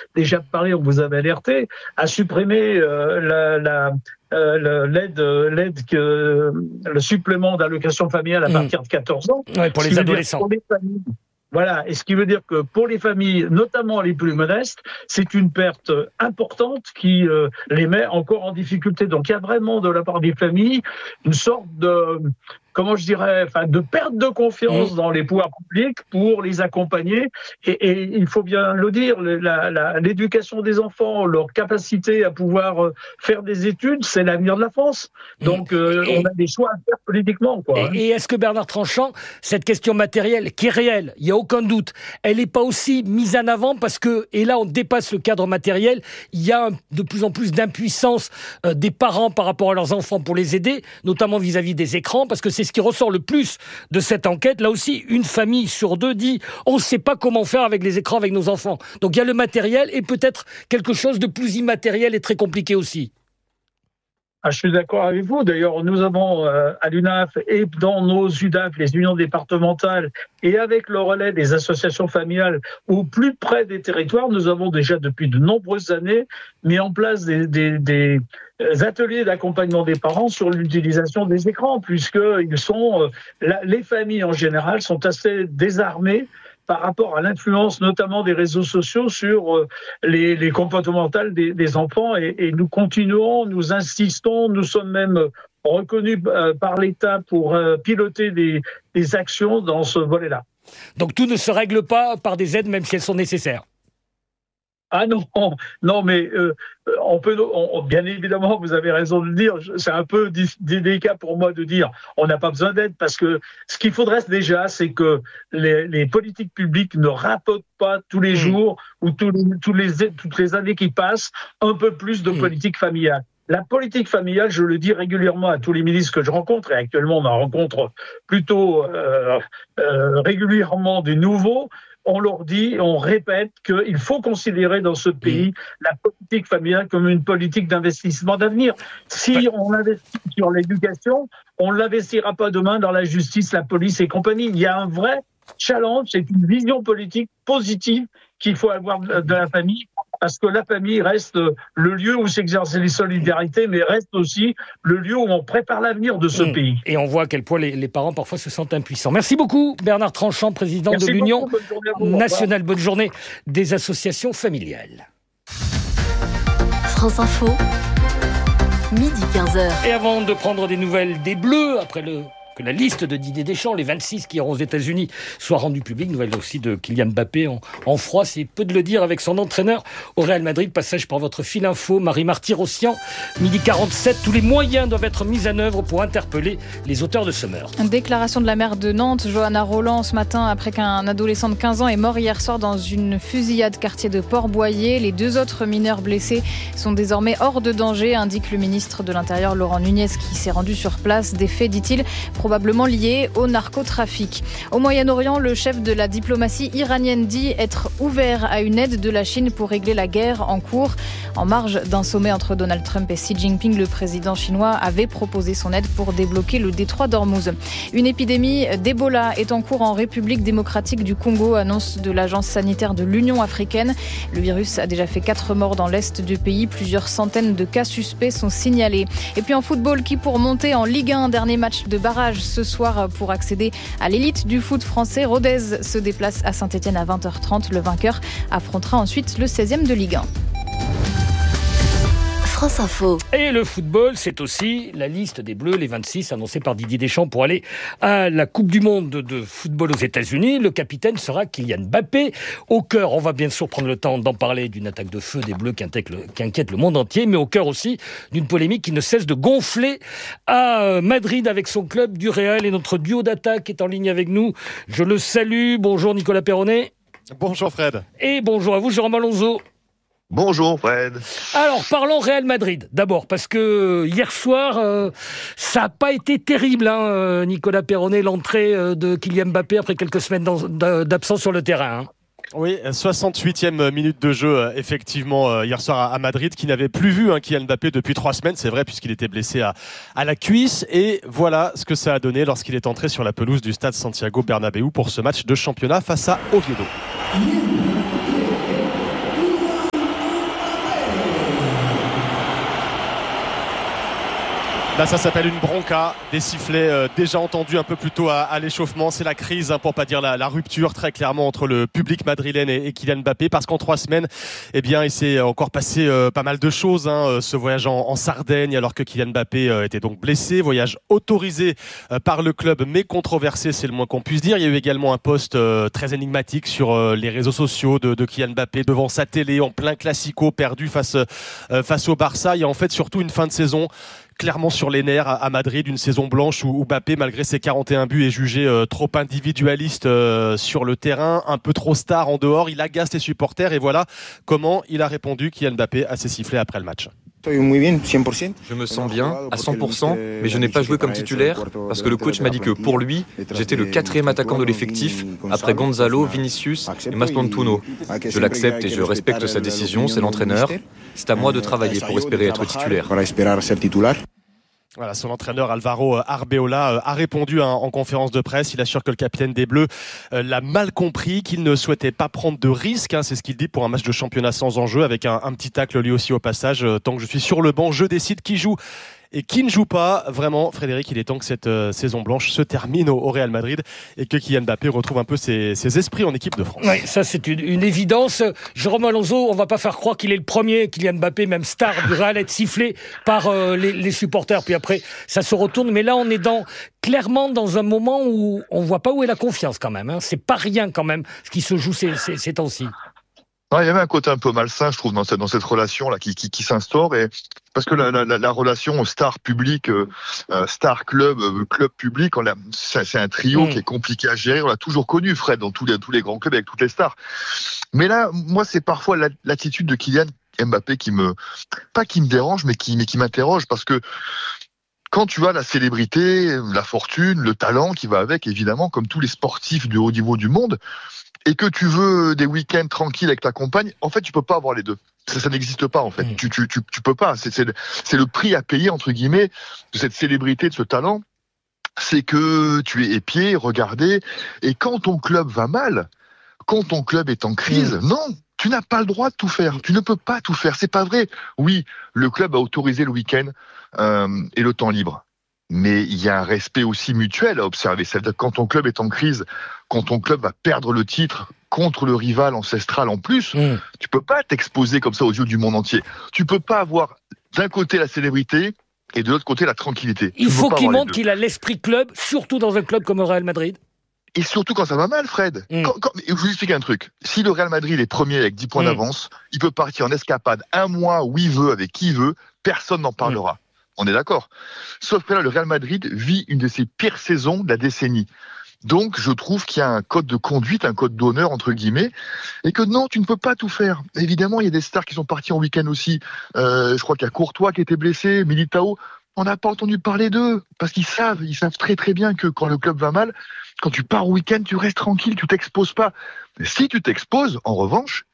déjà parlé, on vous avait alerté, a supprimé le supplément d'allocation familiale à partir de 14 ans. Ouais, pour les adolescents. Pour les familles. Voilà, et ce qui veut dire que pour les familles, notamment les plus modestes, c'est une perte importante qui les met encore en difficulté. Donc il y a vraiment de la part des familles une sorte de, de perte de confiance dans les pouvoirs publics pour les accompagner. Et il faut bien le dire, l'éducation des enfants, leur capacité à pouvoir faire des études, c'est l'avenir de la France. Donc on a des choix à faire politiquement, quoi. Et est-ce que Bernard Tranchant, cette question matérielle, qui est réelle, il n'y a aucun doute, elle n'est pas aussi mise en avant parce que, et là on dépasse le cadre matériel, il y a de plus en plus d'impuissance des parents par rapport à leurs enfants pour les aider, notamment vis-à-vis des écrans, parce que c'est ce qui ressort le plus de cette enquête. Là aussi, une famille sur deux dit « on ne sait pas comment faire avec les écrans avec nos enfants ». Donc il y a le matériel et peut-être quelque chose de plus immatériel et très compliqué aussi. Je suis d'accord avec vous. D'ailleurs, nous avons à l'UNAF et dans nos UDAF, les unions départementales, et avec le relais des associations familiales au plus près des territoires, nous avons déjà depuis de nombreuses années mis en place des ateliers d'accompagnement des parents sur l'utilisation des écrans, puisque les familles en général sont assez désarmées par rapport à l'influence notamment des réseaux sociaux sur les comportements des enfants. Et nous continuons, nous insistons, nous sommes même reconnus par l'État pour piloter des actions dans ce volet-là. Donc tout ne se règle pas par des aides, même si elles sont nécessaires. Ah non, mais bien évidemment, vous avez raison de le dire, c'est un peu délicat pour moi de dire on n'a pas besoin d'aide, parce que ce qu'il faudrait déjà, c'est que les politiques publiques ne rapportent pas tous les jours ou toutes les années qui passent un peu plus de politique familiale. La politique familiale, je le dis régulièrement à tous les ministres que je rencontre, et actuellement on en rencontre plutôt régulièrement des nouveaux. On leur dit, on répète qu'il faut considérer dans ce pays la politique familiale comme une politique d'investissement d'avenir. Si on investit sur l'éducation, on ne l'investira pas demain dans la justice, la police et compagnie. Il y a un vrai challenge, c'est une vision politique positive qu'il faut avoir de la famille, parce que la famille reste le lieu où s'exercent les solidarités, mais reste aussi le lieu où on prépare l'avenir de ce pays. Et on voit à quel point les parents parfois se sentent impuissants. Merci beaucoup Bernard Tranchant, président de l'Union nationale. Bonne journée des associations familiales. France Info, midi 15h. Et avant de prendre des nouvelles des Bleus, après que la liste de Didier Deschamps, les 26 qui iront aux États-Unis, soit rendue publique. Nouvelle aussi de Kylian Mbappé en froid, c'est peu de le dire, avec son entraîneur au Real Madrid. Passage par votre fil info, Marie-Marty Rossian, midi 47. Tous les moyens doivent être mis en œuvre pour interpeller les auteurs de ce meurtre. Une déclaration de la maire de Nantes, Johanna Roland, ce matin, après qu'un adolescent de 15 ans est mort hier soir dans une fusillade quartier de Port-Boyer. Les 2 autres mineurs blessés sont désormais hors de danger, indique le ministre de l'Intérieur Laurent Nunez, qui s'est rendu sur place. Des faits, dit-il, probablement liés au narcotrafic. Au Moyen-Orient, le chef de la diplomatie iranienne dit être ouvert à une aide de la Chine pour régler la guerre en cours. En marge d'un sommet entre Donald Trump et Xi Jinping, le président chinois avait proposé son aide pour débloquer le détroit d'Ormuz. Une épidémie d'Ebola est en cours en République démocratique du Congo, annonce de l'agence sanitaire de l'Union africaine. Le virus a déjà fait 4 morts dans l'est du pays. Plusieurs centaines de cas suspects sont signalés. Et puis en football, qui pour monter en Ligue 1, dernier match de barrage ce soir pour accéder à l'élite du foot français. Rodez se déplace à Saint-Etienne à 20h30. Le vainqueur affrontera ensuite le 16e de Ligue 1. France Info. Et le football, c'est aussi la liste des Bleus, les 26 annoncés par Didier Deschamps pour aller à la Coupe du Monde de football aux États-Unis. Le capitaine sera Kylian Mbappé. Au cœur, on va bien sûr prendre le temps d'en parler, d'une attaque de feu des Bleus qui inquiète le monde entier, mais au cœur aussi d'une polémique qui ne cesse de gonfler à Madrid avec son club du Real. Et notre duo d'attaque est en ligne avec nous. Je le salue. Bonjour Nicolas Perronnet. Bonjour Fred. Et bonjour à vous, Jérôme Alonso. Bonjour Fred. Alors parlons Real Madrid d'abord, parce que hier soir ça n'a pas été terrible, Nicolas Perronnet, l'entrée de Kylian Mbappé après quelques semaines d'absence sur le terrain. Oui, 68e minute de jeu effectivement hier soir à Madrid, qui n'avait plus vu Kylian Mbappé depuis 3 semaines, c'est vrai, puisqu'il était blessé à la cuisse, et voilà ce que ça a donné lorsqu'il est entré sur la pelouse du stade Santiago Bernabéu pour ce match de championnat face à Oviedo. Là, ça s'appelle une bronca, des sifflets déjà entendus un peu plus tôt à l'échauffement. C'est la crise, pour pas dire la rupture, très clairement, entre le public madrilène et Kylian Mbappé, parce qu'en 3 semaines, il s'est encore passé pas mal de choses. Ce voyage en Sardaigne, alors que Kylian Mbappé était donc blessé. Voyage autorisé par le club, mais controversé, c'est le moins qu'on puisse dire. Il y a eu également un post très énigmatique sur les réseaux sociaux de Kylian Mbappé devant sa télé, en plein classico, perdu face au Barça. Il y a en fait surtout une fin de saison clairement sur les nerfs à Madrid, une saison blanche où Mbappé, malgré ses 41 buts, est jugé trop individualiste sur le terrain, un peu trop star en dehors. Il agace les supporters et voilà comment il a répondu, Kylian Mbappé, à ses sifflets après le match. Je me sens bien, à 100%, mais je n'ai pas joué comme titulaire parce que le coach m'a dit que pour lui, j'étais le 4e attaquant de l'effectif après Gonzalo, Vinicius et Mastantuono. Je l'accepte et je respecte sa décision, c'est l'entraîneur. C'est à moi de travailler pour espérer être titulaire. Voilà, son entraîneur Alvaro Arbeola a répondu en conférence de presse. Il assure que le capitaine des Bleus l'a mal compris, qu'il ne souhaitait pas prendre de risques. C'est ce qu'il dit pour un match de championnat sans enjeu, avec un petit tacle lui aussi au passage. Tant que je suis sur le banc, je décide qui joue et qui ne joue pas. Vraiment, Frédéric, il est temps que cette saison blanche se termine au Real Madrid et que Kylian Mbappé retrouve un peu ses esprits en équipe de France. Oui, ça c'est une évidence. Jérôme Alonso, on ne va pas faire croire qu'il est le premier, Kylian Mbappé, même star du Real, être sifflé par les supporters. Puis après, ça se retourne. Mais là, on est clairement dans un moment où on ne voit pas où est la confiance quand même. C'est pas rien quand même ce qui se joue ces temps-ci. Il y avait un côté un peu malsain, je trouve, dans cette relation là qui s'instaure, et parce que la relation star public, star club, club public, c'est un trio qui est compliqué à gérer. On l'a toujours connu, Fred, dans tous les grands clubs avec toutes les stars. Mais là, moi, c'est parfois l'attitude de Kylian Mbappé qui me dérange, mais qui m'interroge, parce que quand tu as la célébrité, la fortune, le talent qui va avec, évidemment, comme tous les sportifs de haut niveau du monde, et que tu veux des week-ends tranquilles avec ta compagne, en fait, tu peux pas avoir les deux. Ça n'existe pas, en fait. Tu peux pas. C'est le prix à payer, entre guillemets, de cette célébrité, de ce talent. C'est que tu es épié, regardé, et quand ton club va mal, quand ton club est en crise, non, tu n'as pas le droit de tout faire. Tu ne peux pas tout faire. C'est pas vrai. Oui, le club a autorisé le week-end et le temps libre. Mais il y a un respect aussi mutuel à observer. C'est-à-dire que quand ton club est en crise, quand ton club va perdre le titre contre le rival ancestral en plus, tu peux pas t'exposer comme ça aux yeux du monde entier. Tu peux pas avoir d'un côté la célébrité et de l'autre côté la tranquillité. Il faut qu'il montre qu'il a l'esprit club, surtout dans un club comme le Real Madrid. Et surtout quand ça va mal, Fred. Je vous explique un truc. Si le Real Madrid est premier avec 10 points d'avance, il peut partir en escapade un mois où il veut, avec qui il veut, personne n'en parlera. On est d'accord. Sauf que là, le Real Madrid vit une de ses pires saisons de la décennie. Donc, je trouve qu'il y a un code de conduite, un code d'honneur, entre guillemets, et que non, tu ne peux pas tout faire. Évidemment, il y a des stars qui sont partis en week-end aussi. Je crois qu'il y a Courtois qui était blessé, Militao. On n'a pas entendu parler d'eux, parce qu'ils savent très très bien que quand le club va mal, quand tu pars au week-end, tu restes tranquille, tu t'exposes pas. Mais si tu t'exposes, en revanche,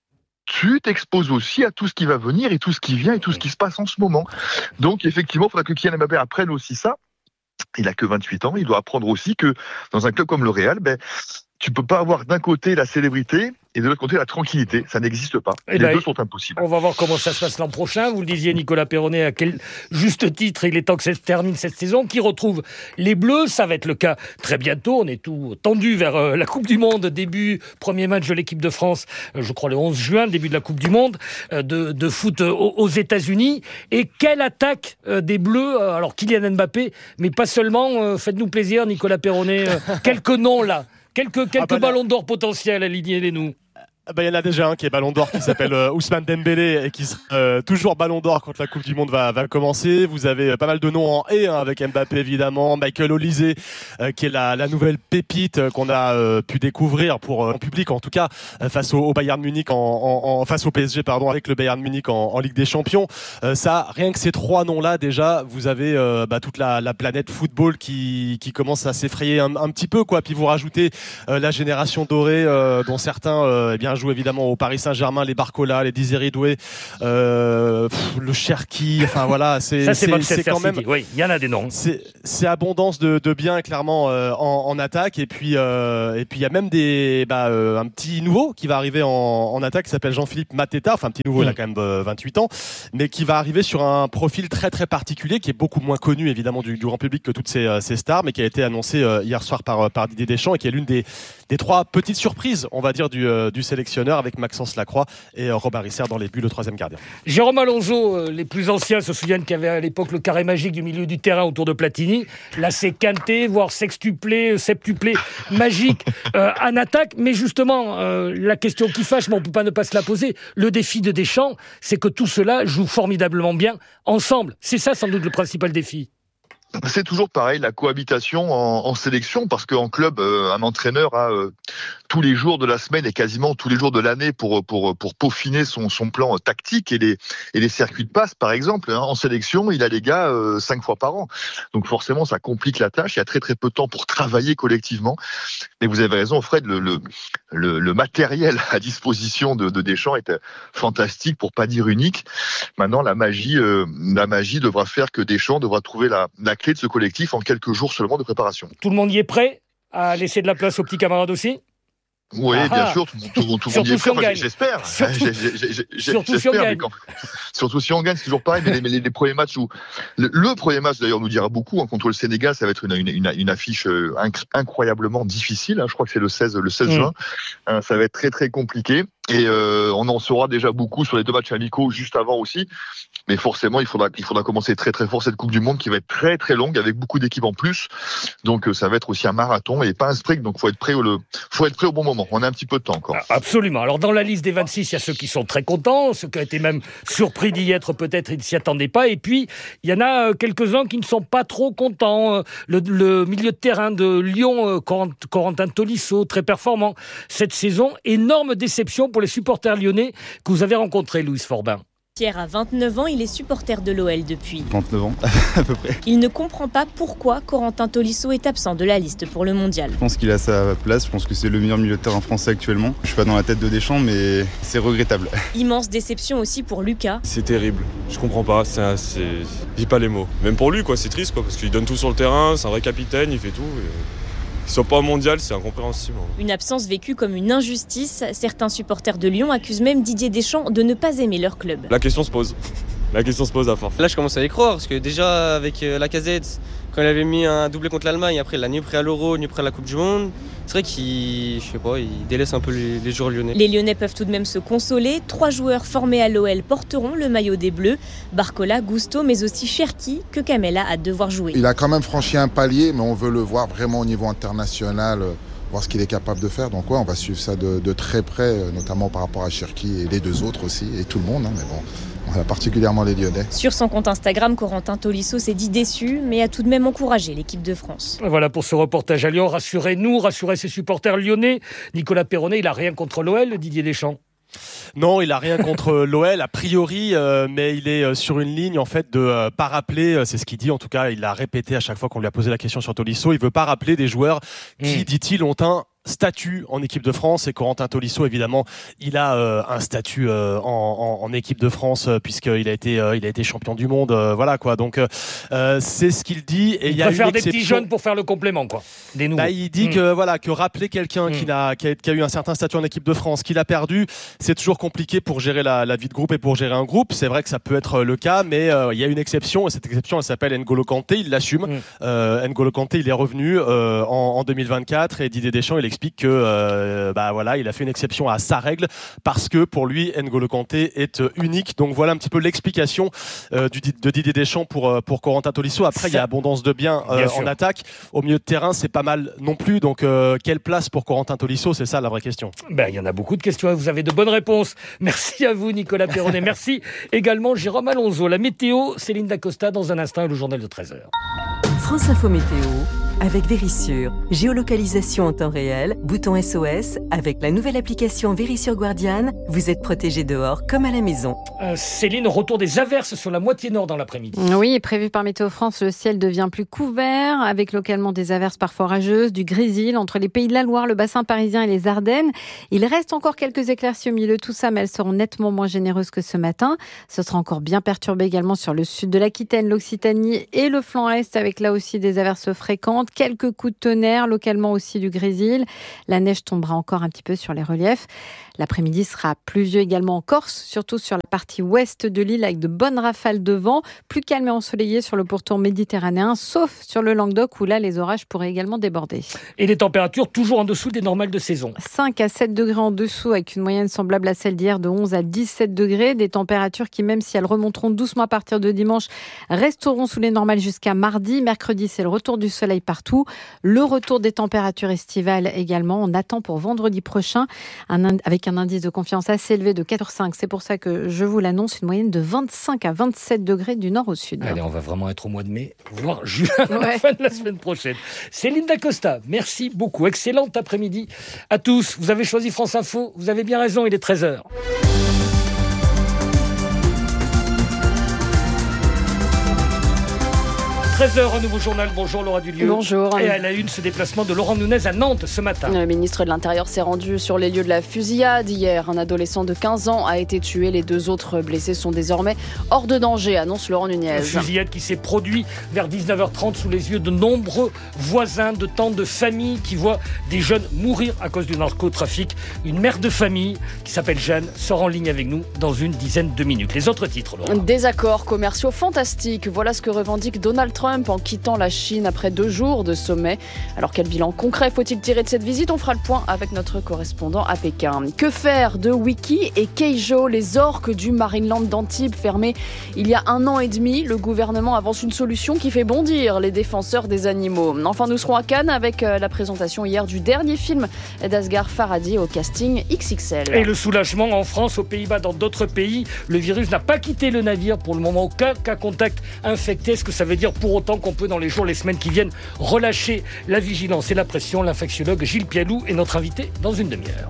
tu t'exposes aussi à tout ce qui va venir et tout ce qui vient et tout ce qui se passe en ce moment. Donc, effectivement, il faudra que Kylian Mbappé apprenne aussi ça. Il a que 28 ans, il doit apprendre aussi que dans un club comme le Real, tu peux pas avoir d'un côté la célébrité et de l'autre côté la tranquillité. Ça n'existe pas. Les deux sont impossibles. On va voir comment ça se passe l'an prochain. Vous le disiez, Nicolas Perronnet, à quel juste titre il est temps que ça se termine cette saison, qui retrouve les Bleus. Ça va être le cas très bientôt. On est tout tendu vers la Coupe du Monde. Premier match de l'équipe de France, je crois le 11 juin, début de la Coupe du Monde de foot aux États-Unis. Et quelle attaque des Bleus. Alors Kylian Mbappé, mais pas seulement. Faites-nous plaisir, Nicolas Perronnet. Quelques noms là. Quelques ballons d'or potentiels, alignez-les-nous. Il y en a déjà un qui est ballon d'or qui s'appelle Ousmane Dembélé et qui sera toujours ballon d'or quand la Coupe du Monde va commencer. Vous avez pas mal de noms en et avec Mbappé évidemment, Michael Olise qui est la nouvelle pépite qu'on a pu découvrir en public en tout cas face au Bayern Munich face au PSG avec le Bayern Munich en Ligue des Champions. Ça, rien que ces 3 noms-là déjà, vous avez toute la planète football qui commence à s'effrayer un petit peu quoi. Puis vous rajoutez la génération dorée dont certains certains jouent évidemment au Paris Saint-Germain, les Barcola, les Désiré Doué, le Cherki, enfin voilà, c'est quand même. City. Oui, il y en a des noms. C'est abondance de biens clairement en attaque, et puis il y a même un petit nouveau qui va arriver en attaque qui s'appelle Jean-Philippe Mateta, enfin un petit nouveau, il a quand même 28 ans, mais qui va arriver sur un profil très très particulier qui est beaucoup moins connu évidemment du grand public que toutes ces stars, mais qui a été annoncé hier soir par Didier Deschamps et qui est l'une des 3 petites surprises, on va dire, du sélectionneur, avec Maxence Lacroix et Robin Risser dans les buts, le 3e gardien. Jérôme Alonso, les plus anciens se souviennent qu'il y avait à l'époque le carré magique du milieu du terrain autour de Platini. Là, c'est quinté, voire sextuplé, septuplé, magique en attaque. Mais justement, la question qui fâche, mais on ne peut pas ne pas se la poser, le défi de Deschamps, c'est que tout cela joue formidablement bien ensemble. C'est ça sans doute le principal défi. C'est toujours pareil, la cohabitation en sélection, parce qu'en club, un entraîneur a tous les jours de la semaine et quasiment tous les jours de l'année pour peaufiner son plan tactique et les circuits de passe, par exemple. En sélection, il a les gars 5 fois par an. Donc forcément, ça complique la tâche. Il y a très très peu de temps pour travailler collectivement. Mais vous avez raison, Fred, le matériel à disposition de Deschamps est fantastique, pour pas dire unique. Maintenant, la magie devra faire que Deschamps devra trouver la clé de ce collectif en quelques jours seulement de préparation. Tout le monde y est prêt à laisser de la place aux petits camarades aussi ? Oui, bien sûr, tout le monde y est prêt. J'espère. Surtout si on gagne. Surtout si on gagne, c'est toujours pareil. Mais les premiers matchs où le premier match d'ailleurs nous dira beaucoup, contre le Sénégal, ça va être une affiche incroyablement difficile. Je crois que c'est le 16 juin. Ça va être très très compliqué. Et on en saura déjà beaucoup sur les 2 matchs amicaux juste avant aussi. Mais forcément, il faudra commencer très très fort cette Coupe du Monde qui va être très très longue avec beaucoup d'équipes en plus. Donc ça va être aussi un marathon et pas un sprint. Donc faut être prêt au bon moment. On a un petit peu de temps encore. Absolument. Alors dans la liste des 26, il y a ceux qui sont très contents, ceux qui ont été même surpris d'y être, peut-être ils ne s'y attendaient pas. Et puis il y en a quelques-uns qui ne sont pas trop contents. Le milieu de terrain de Lyon, Corentin Tolisso, très performant cette saison. Énorme déception pour les supporters lyonnais que vous avez rencontrés, Louise Forbin. Pierre a 29 ans, il est supporter de l'OL depuis 29 ans, à peu près. Il ne comprend pas pourquoi Corentin Tolisso est absent de la liste pour le mondial. Je pense qu'il a sa place, je pense que c'est le meilleur milieu de terrain français actuellement. Je suis pas dans la tête de Deschamps, mais c'est regrettable. Immense déception aussi pour Lucas. C'est terrible, je comprends pas, j'ai pas les mots. Même pour lui, c'est triste, parce qu'il donne tout sur le terrain, c'est un vrai capitaine, il fait tout. Qu'il soit pas au mondial, c'est incompréhensible. Une absence vécue comme une injustice. Certains supporters de Lyon accusent même Didier Deschamps de ne pas aimer leur club. La question se pose. La question se pose à force. Là, je commence à y croire, parce que déjà, avec Lacazette, quand il avait mis un doublé contre l'Allemagne, après, il l'a ni pris à l'Euro, ni pris à la Coupe du Monde. C'est vrai qu'il délaisse un peu les joueurs lyonnais. Les Lyonnais peuvent tout de même se consoler. 3 joueurs formés à l'OL porteront le maillot des Bleus. Barcola, Gusto, mais aussi Cherki, que Kamel a hâte de voir jouer. Il a quand même franchi un palier, mais on veut le voir vraiment au niveau international, voir ce qu'il est capable de faire. Donc on va suivre ça de très près, notamment par rapport à Cherki et les 2 autres aussi, et tout le monde. Mais bon, particulièrement les Lyonnais. Sur son compte Instagram, Corentin Tolisso s'est dit déçu, mais a tout de même encouragé l'équipe de France. Voilà pour ce reportage à Lyon. Rassurez-nous, rassurez ses supporters lyonnais. Nicolas Perronnet, il n'a rien contre l'OL, Didier Deschamps. Non, il a rien contre l'OL a priori, mais il est sur une ligne en fait de pas rappeler, c'est ce qu'il dit en tout cas, il l'a répété à chaque fois qu'on lui a posé la question sur Tolisso, il veut pas rappeler des joueurs qui, dit-il, ont un statut en équipe de France, et Corentin Tolisso évidemment il a un statut en équipe de France puisqu'il a été champion du monde, voilà quoi, donc c'est ce qu'il dit, et il y a préfère des petits jeunes pour faire le complément, quoi, des nouveaux. Il dit que rappeler quelqu'un qui a eu un certain statut en équipe de France, qu'il a perdu, c'est toujours compliqué pour gérer la vie de groupe et pour gérer un groupe. C'est vrai que ça peut être le cas, mais il y a une exception, et cette exception elle s'appelle N'Golo Kanté, il l'assume. N'Golo Kanté il est revenu en 2024, et Didier Deschamps il explique que il a fait une exception à sa règle parce que pour lui N'Golo Kanté est unique. Donc voilà un petit peu l'explication de Didier Deschamps pour Corentin Tolisso. Après il y a abondance de biens en attaque, au milieu de terrain c'est pas mal non plus, donc quelle place pour Corentin Tolisso, c'est ça la vraie question. Il y en a beaucoup de questions, vous avez de bonnes réponses. Merci à vous Nicolas Perronnet. Merci également Jérôme Alonso. La météo, Céline Dacosta dans un instant, et le journal de 13h. France Info Météo avec Vérissure. Géolocalisation en temps réel, bouton SOS. Avec la nouvelle application Vérissure Guardian, vous êtes protégé dehors comme à la maison. Céline, retour des averses sur la moitié nord dans l'après-midi. Oui, prévu par Météo France, le ciel devient plus couvert, avec localement des averses parfois orageuses, du grésil entre les Pays de la Loire, le bassin parisien et les Ardennes. Il reste encore quelques éclaircies au milieu de tout ça, mais elles seront nettement moins généreuses que ce matin. Ce sera encore bien perturbé également sur le sud de l'Aquitaine, l'Occitanie et le flanc est, avec là aussi des averses fréquentes. Quelques coups de tonnerre, localement aussi du grésil. La neige tombera encore un petit peu sur les reliefs. L'après-midi sera pluvieux également en Corse, surtout sur la partie ouest de l'île avec de bonnes rafales de vent. Plus calme et ensoleillé sur le pourtour méditerranéen, sauf sur le Languedoc où là les orages pourraient également déborder. Et les températures toujours en dessous des normales de saison. 5 à 7 degrés en dessous avec une moyenne semblable à celle d'hier de 11 à 17 degrés. Des températures qui, même si elles remonteront doucement à partir de dimanche, resteront sous les normales jusqu'à mardi. Mercredi, c'est le retour du soleil partout. Le retour des températures estivales également. On attend pour vendredi prochain avec un indice de confiance assez élevé de 4,5. C'est pour ça que je vous l'annonce, une moyenne de 25 à 27 degrés du nord au sud. Allez, on va vraiment être au mois de mai, voire juin, à la fin de la semaine prochaine. Céline Dacosta, merci beaucoup. Excellent après-midi à tous. Vous avez choisi France Info, vous avez bien raison, il est 13h. 13h, un nouveau journal. Bonjour Laura Dulieu. Bonjour. Et à la une, ce déplacement de Laurent Nunez à Nantes ce matin. Le ministre de l'Intérieur s'est rendu sur les lieux de la fusillade. Hier, un adolescent de 15 ans a été tué. Les 2 autres blessés sont désormais hors de danger, annonce Laurent Nunez. Une fusillade qui s'est produite vers 19h30 sous les yeux de nombreux voisins, de tantes, de familles qui voient des jeunes mourir à cause du narcotrafic. Une mère de famille qui s'appelle Jeanne sort en ligne avec nous dans une dizaine de minutes. Les autres titres, Laura. Des accords commerciaux fantastiques. Voilà ce que revendique Donald Trump en quittant la Chine après 2 jours de sommet. Alors quel bilan concret faut-il tirer de cette visite ? On fera le point avec notre correspondant à Pékin. Que faire de Wiki et Keijo, les orques du Marineland d'Antibes fermés il y a 1 an et demi ? Le gouvernement avance une solution qui fait bondir les défenseurs des animaux. Enfin, nous serons à Cannes avec la présentation hier du dernier film d'Asghar Farhadi au casting XXL. Et le soulagement en France, aux Pays-Bas, dans d'autres pays. Le virus n'a pas quitté le navire. Pour le moment, aucun cas contact infecté. Est-ce que ça veut dire pour autant qu'on peut dans les jours, les semaines qui viennent relâcher la vigilance et la pression? L'infectiologue Gilles Pialou est notre invité dans une demi-heure.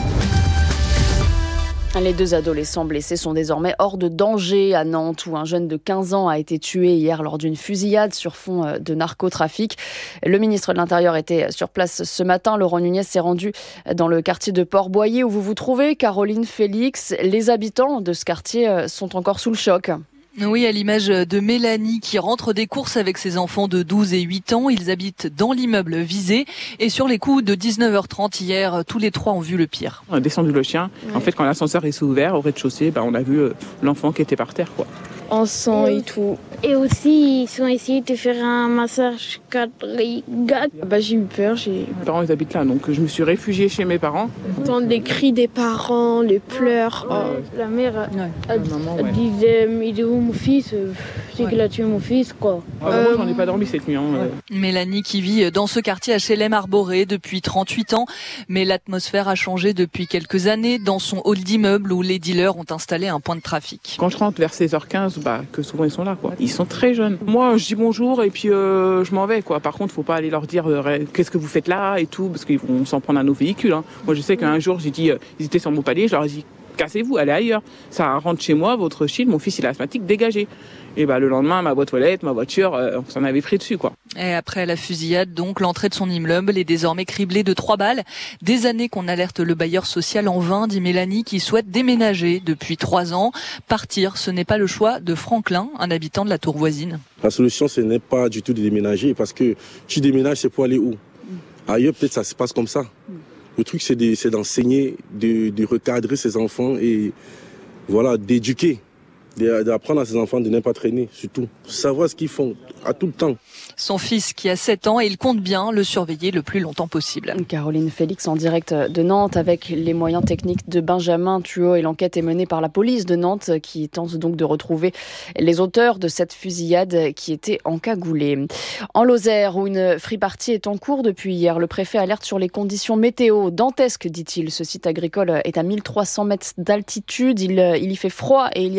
Les 2 adolescents blessés sont désormais hors de danger à Nantes où un jeune de 15 ans a été tué hier lors d'une fusillade sur fond de narcotrafic. Le ministre de l'Intérieur était sur place ce matin. Laurent Nunez s'est rendu dans le quartier de Port-Boyer où vous vous trouvez, Caroline Félix. Les habitants de ce quartier sont encore sous le choc. Oui, à l'image de Mélanie qui rentre des courses avec ses enfants de 12 et 8 ans. Ils habitent dans l'immeuble visé. Et sur les coups de 19h30 hier, tous les 3 ont vu le pire. On a descendu le chien. Ouais. En fait, quand l'ascenseur s'est ouvert au rez-de-chaussée, on a vu l'enfant qui était par terre, quoi. En sang et tout. Et aussi, ils ont essayé de faire un massage cardiaque. J'ai eu peur. Mes parents, ils habitent là, donc je me suis réfugiée chez mes parents. J'entends les cris des parents, les pleurs. La mère, elle disait, il est où mon fils ? C'est qu'il a tué mon fils, quoi. Moi, j'en ai pas dormi cette nuit. Mélanie qui vit dans ce quartier HLM Arboré depuis 38 ans. Mais l'atmosphère a changé depuis quelques années dans son hall d'immeuble où les dealers ont installé un point de trafic. Quand je rentre vers 16h15, que souvent ils sont là, quoi. Ils sont très jeunes. Moi, je dis bonjour et puis je m'en vais, quoi. Par contre, faut pas aller leur dire qu'est-ce que vous faites là et tout, parce qu'ils vont s'en prendre à nos véhicules. Hein. Moi, je sais qu'un jour, j'ai dit, ils étaient sur mon palier, je leur ai dit, cassez-vous, allez ailleurs. Ça rentre chez moi, votre shield, mon fils il est asthmatique, dégagez. Et le lendemain, ma boîte aux lettres, ma voiture, on s'en avait pris dessus, quoi. Et après la fusillade, donc, l'entrée de son immeuble est désormais criblée de 3 balles. Des années qu'on alerte le bailleur social en vain, dit Mélanie, qui souhaite déménager depuis 3 ans. Partir, ce n'est pas le choix de Franklin, un habitant de la tour voisine. La solution, ce n'est pas du tout de déménager, parce que tu déménages, c'est pour aller où ? Ailleurs, peut-être ça se passe comme ça. Le truc, c'est d'enseigner, de recadrer ses enfants et voilà, d'éduquer. D'apprendre à ses enfants de ne pas traîner, surtout. Savoir ce qu'ils font à tout le temps. Son fils qui a 7 ans et il compte bien le surveiller le plus longtemps possible. Caroline Félix en direct de Nantes avec les moyens techniques de Benjamin Thuot et l'enquête est menée par la police de Nantes qui tente donc de retrouver les auteurs de cette fusillade qui était encagoulée. En Lozère où une free-party est en cours depuis hier, le préfet alerte sur les conditions météo dantesques, dit-il. Ce site agricole est à 1300 mètres d'altitude, il y fait froid et il y a de la neige.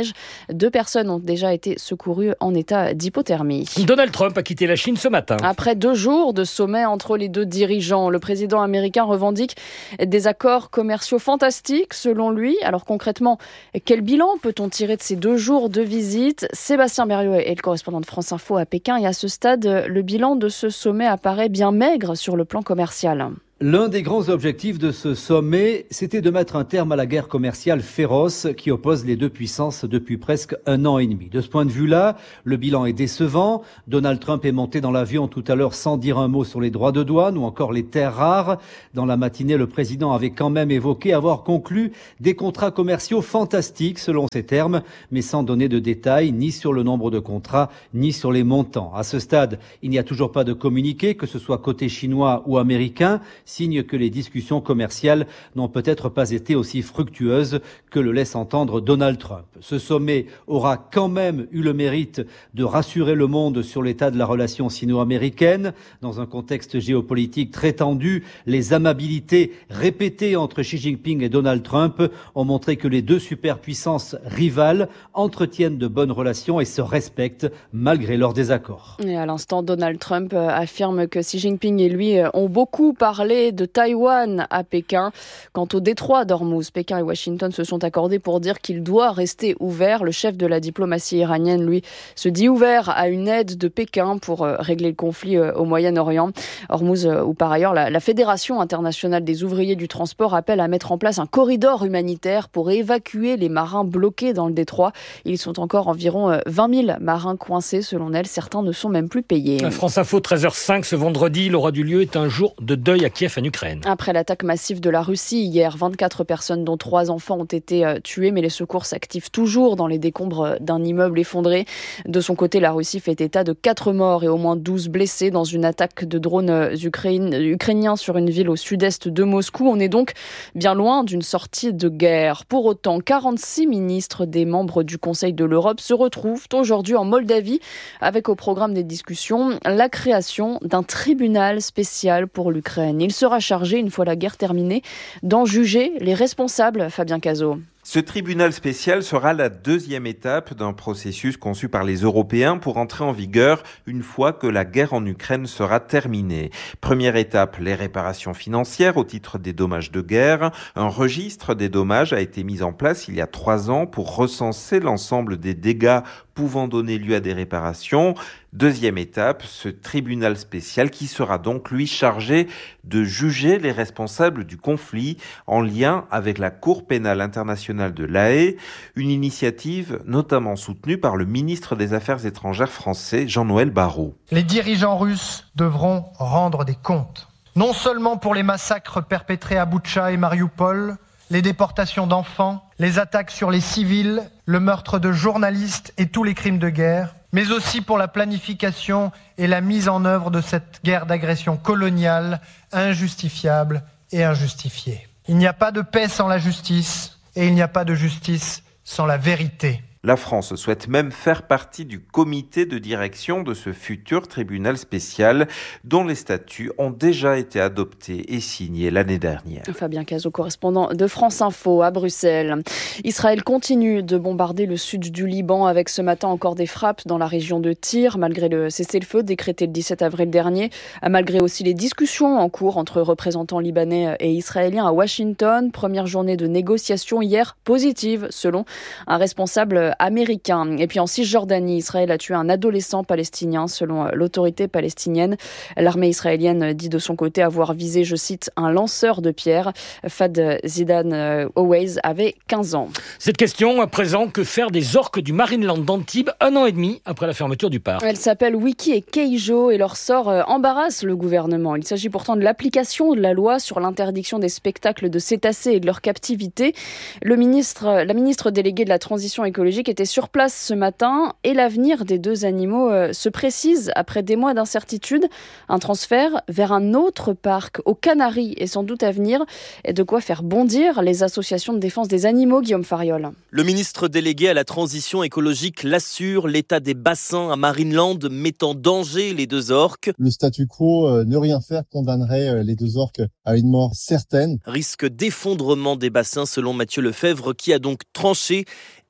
neige. 2 personnes ont déjà été secourues en état d'hypothermie. Donald Trump a quitté la Chine ce matin. Après 2 jours de sommet entre les 2 dirigeants, le président américain revendique des accords commerciaux fantastiques selon lui. Alors concrètement, quel bilan peut-on tirer de ces 2 jours de visite ? Sébastien Berriot est le correspondant de France Info à Pékin et à ce stade, le bilan de ce sommet apparaît bien maigre sur le plan commercial. L'un des grands objectifs de ce sommet, c'était de mettre un terme à la guerre commerciale féroce qui oppose les 2 puissances depuis presque 1 an et demi. De ce point de vue-là, le bilan est décevant. Donald Trump est monté dans l'avion tout à l'heure sans dire un mot sur les droits de douane ou encore les terres rares. Dans la matinée, le président avait quand même évoqué avoir conclu des contrats commerciaux fantastiques selon ses termes, mais sans donner de détails ni sur le nombre de contrats ni sur les montants. À ce stade, il n'y a toujours pas de communiqué, que ce soit côté chinois ou américain, signe que les discussions commerciales n'ont peut-être pas été aussi fructueuses que le laisse entendre Donald Trump. Ce sommet aura quand même eu le mérite de rassurer le monde sur l'état de la relation sino-américaine. Dans un contexte géopolitique très tendu, les amabilités répétées entre Xi Jinping et Donald Trump ont montré que les 2 superpuissances rivales entretiennent de bonnes relations et se respectent malgré leurs désaccords. Et à l'instant, Donald Trump affirme que Xi Jinping et lui ont beaucoup parlé de Taïwan à Pékin. Quant au détroit d'Ormuz, Pékin et Washington se sont accordés pour dire qu'il doit rester ouvert. Le chef de la diplomatie iranienne, lui, se dit ouvert à une aide de Pékin pour régler le conflit au Moyen-Orient. Ormuz, où par ailleurs la Fédération internationale des ouvriers du transport appelle à mettre en place un corridor humanitaire pour évacuer les marins bloqués dans le détroit. Ils sont encore environ 20 000 marins coincés selon elle. Certains ne sont même plus payés. France Info, 13h05, ce vendredi, l'aura du lieu est un jour de deuil à Kiev, en Ukraine. Après l'attaque massive de la Russie hier, 24 personnes dont 3 enfants ont été tuées, mais les secours s'activent toujours dans les décombres d'un immeuble effondré. De son côté, la Russie fait état de 4 morts et au moins 12 blessés dans une attaque de drones ukrainiens sur une ville au sud-est de Moscou. On est donc bien loin d'une sortie de guerre. Pour autant, 46 ministres des membres du Conseil de l'Europe se retrouvent aujourd'hui en Moldavie avec au programme des discussions la création d'un tribunal spécial pour l'Ukraine. Il sera chargé, une fois la guerre terminée, d'en juger les responsables, Fabien Cazot. Ce tribunal spécial sera la 2e étape d'un processus conçu par les Européens pour entrer en vigueur une fois que la guerre en Ukraine sera terminée. Première étape, les réparations financières au titre des dommages de guerre. Un registre des dommages a été mis en place il y a 3 ans pour recenser l'ensemble des dégâts pouvant donner lieu à des réparations. Deuxième étape, ce tribunal spécial qui sera donc, lui, chargé de juger les responsables du conflit en lien avec la Cour pénale internationale de La Haye, une initiative notamment soutenue par le ministre des Affaires étrangères français, Jean-Noël Barrot. Les dirigeants russes devront rendre des comptes, non seulement pour les massacres perpétrés à Boutcha et Mariupol, les déportations d'enfants, les attaques sur les civils, le meurtre de journalistes et tous les crimes de guerre, mais aussi pour la planification et la mise en œuvre de cette guerre d'agression coloniale injustifiable et injustifiée. Il n'y a pas de paix sans la justice et il n'y a pas de justice sans la vérité. La France souhaite même faire partie du comité de direction de ce futur tribunal spécial dont les statuts ont déjà été adoptés et signés l'année dernière. Fabien Cazot, correspondant de France Info à Bruxelles. Israël continue de bombarder le sud du Liban avec ce matin encore des frappes dans la région de Tyr, malgré le cessez-le-feu décrété le 17 avril dernier, malgré aussi les discussions en cours entre représentants libanais et israéliens à Washington. Première journée de négociation hier positive selon un responsable américain. Et puis en Cisjordanie, Israël a tué un adolescent palestinien selon l'autorité palestinienne. L'armée israélienne dit de son côté avoir visé, je cite, un lanceur de pierres. Fad Zidan Oweiz avait 15 ans. Cette question à présent, que faire des orques du Marineland d'Antibes 1 an et demi après la fermeture du parc? Elles s'appellent Wiki et Keijo et leur sort embarrasse le gouvernement. Il s'agit pourtant de l'application de la loi sur l'interdiction des spectacles de cétacés et de leur captivité. La ministre déléguée de la transition écologique était sur place ce matin et l'avenir des 2 animaux se précise après des mois d'incertitude. Un transfert vers un autre parc aux Canaries est sans doute à venir et de quoi faire bondir les associations de défense des animaux, Guillaume Fariol. Le ministre délégué à la transition écologique l'assure, l'état des bassins à Marineland met en danger les 2 orques. Le statu quo, ne rien faire, condamnerait les 2 orques à une mort certaine. Risque d'effondrement des bassins selon Mathieu Lefebvre qui a donc tranché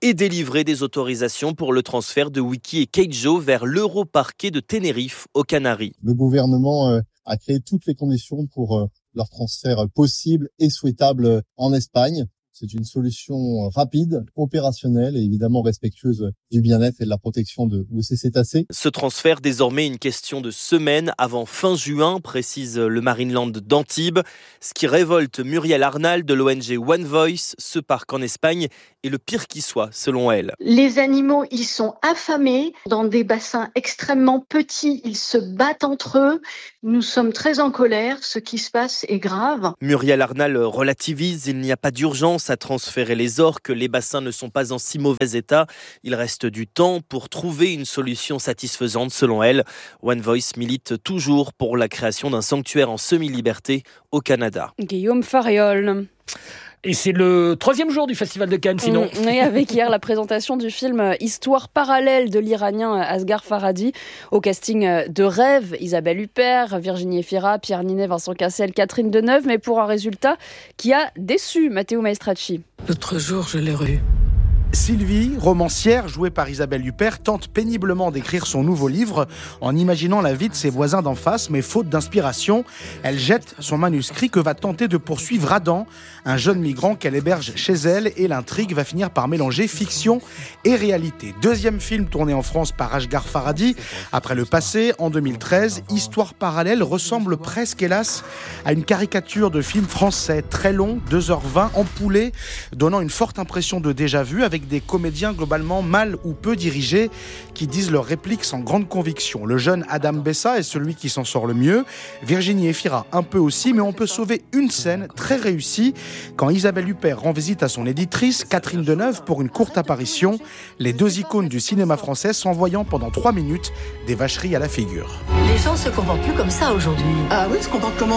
et délivrer des autorisations pour le transfert de Wiki et Keijo vers l'Europarquet de Tenerife aux Canaries. Le gouvernement a créé toutes les conditions pour leur transfert possible et souhaitable en Espagne. C'est une solution rapide, opérationnelle et évidemment respectueuse du bien-être et de la protection de ces cétacés. Ce transfert, désormais une question de semaines avant fin juin, précise le Marineland d'Antibes. Ce qui révolte Muriel Arnal de l'ONG One Voice, ce parc en Espagne est le pire qui soit, selon elle. Les animaux, ils sont affamés dans des bassins extrêmement petits, ils se battent entre eux. Nous sommes très en colère, ce qui se passe est grave. Muriel Arnal relativise, il n'y a pas d'urgence à transférer les orques, les bassins ne sont pas en si mauvais état. Il reste du temps pour trouver une solution satisfaisante selon elle. One Voice milite toujours pour la création d'un sanctuaire en semi-liberté au Canada. Guillaume Fariol. Et c'est le 3e jour du Festival de Cannes, sinon. Oui, avec hier la présentation du film Histoire parallèle de l'Iranien Asghar Farhadi. Au casting de Rêve, Isabelle Huppert, Virginie Efira, Pierre Ninet, Vincent Cassel, Catherine Deneuve, mais pour un résultat qui a déçu Matteo Maestracci. L'autre jour, je l'ai rue. Sylvie, romancière jouée par Isabelle Huppert, tente péniblement d'écrire son nouveau livre en imaginant la vie de ses voisins d'en face, mais faute d'inspiration, elle jette son manuscrit que va tenter de poursuivre Adam, un jeune migrant qu'elle héberge chez elle, et l'intrigue va finir par mélanger fiction et réalité. 2e film tourné en France par Asghar Farhadi. Après le passé, en 2013, Histoire parallèle ressemble presque, hélas, à une caricature de film français très long, 2h20, empoulé, donnant une forte impression de déjà-vu, avec des comédiens globalement mal ou peu dirigés qui disent leurs répliques sans grande conviction. Le jeune Adam Bessa est celui qui s'en sort le mieux, Virginie Efira un peu aussi, mais on peut sauver une scène très réussie quand Isabelle Huppert rend visite à son éditrice Catherine Deneuve pour une courte apparition, les 2 icônes du cinéma français s'envoyant pendant 3 minutes des vacheries à la figure. Les gens se comportent plus comme ça aujourd'hui. Ah oui, se comportent comment ?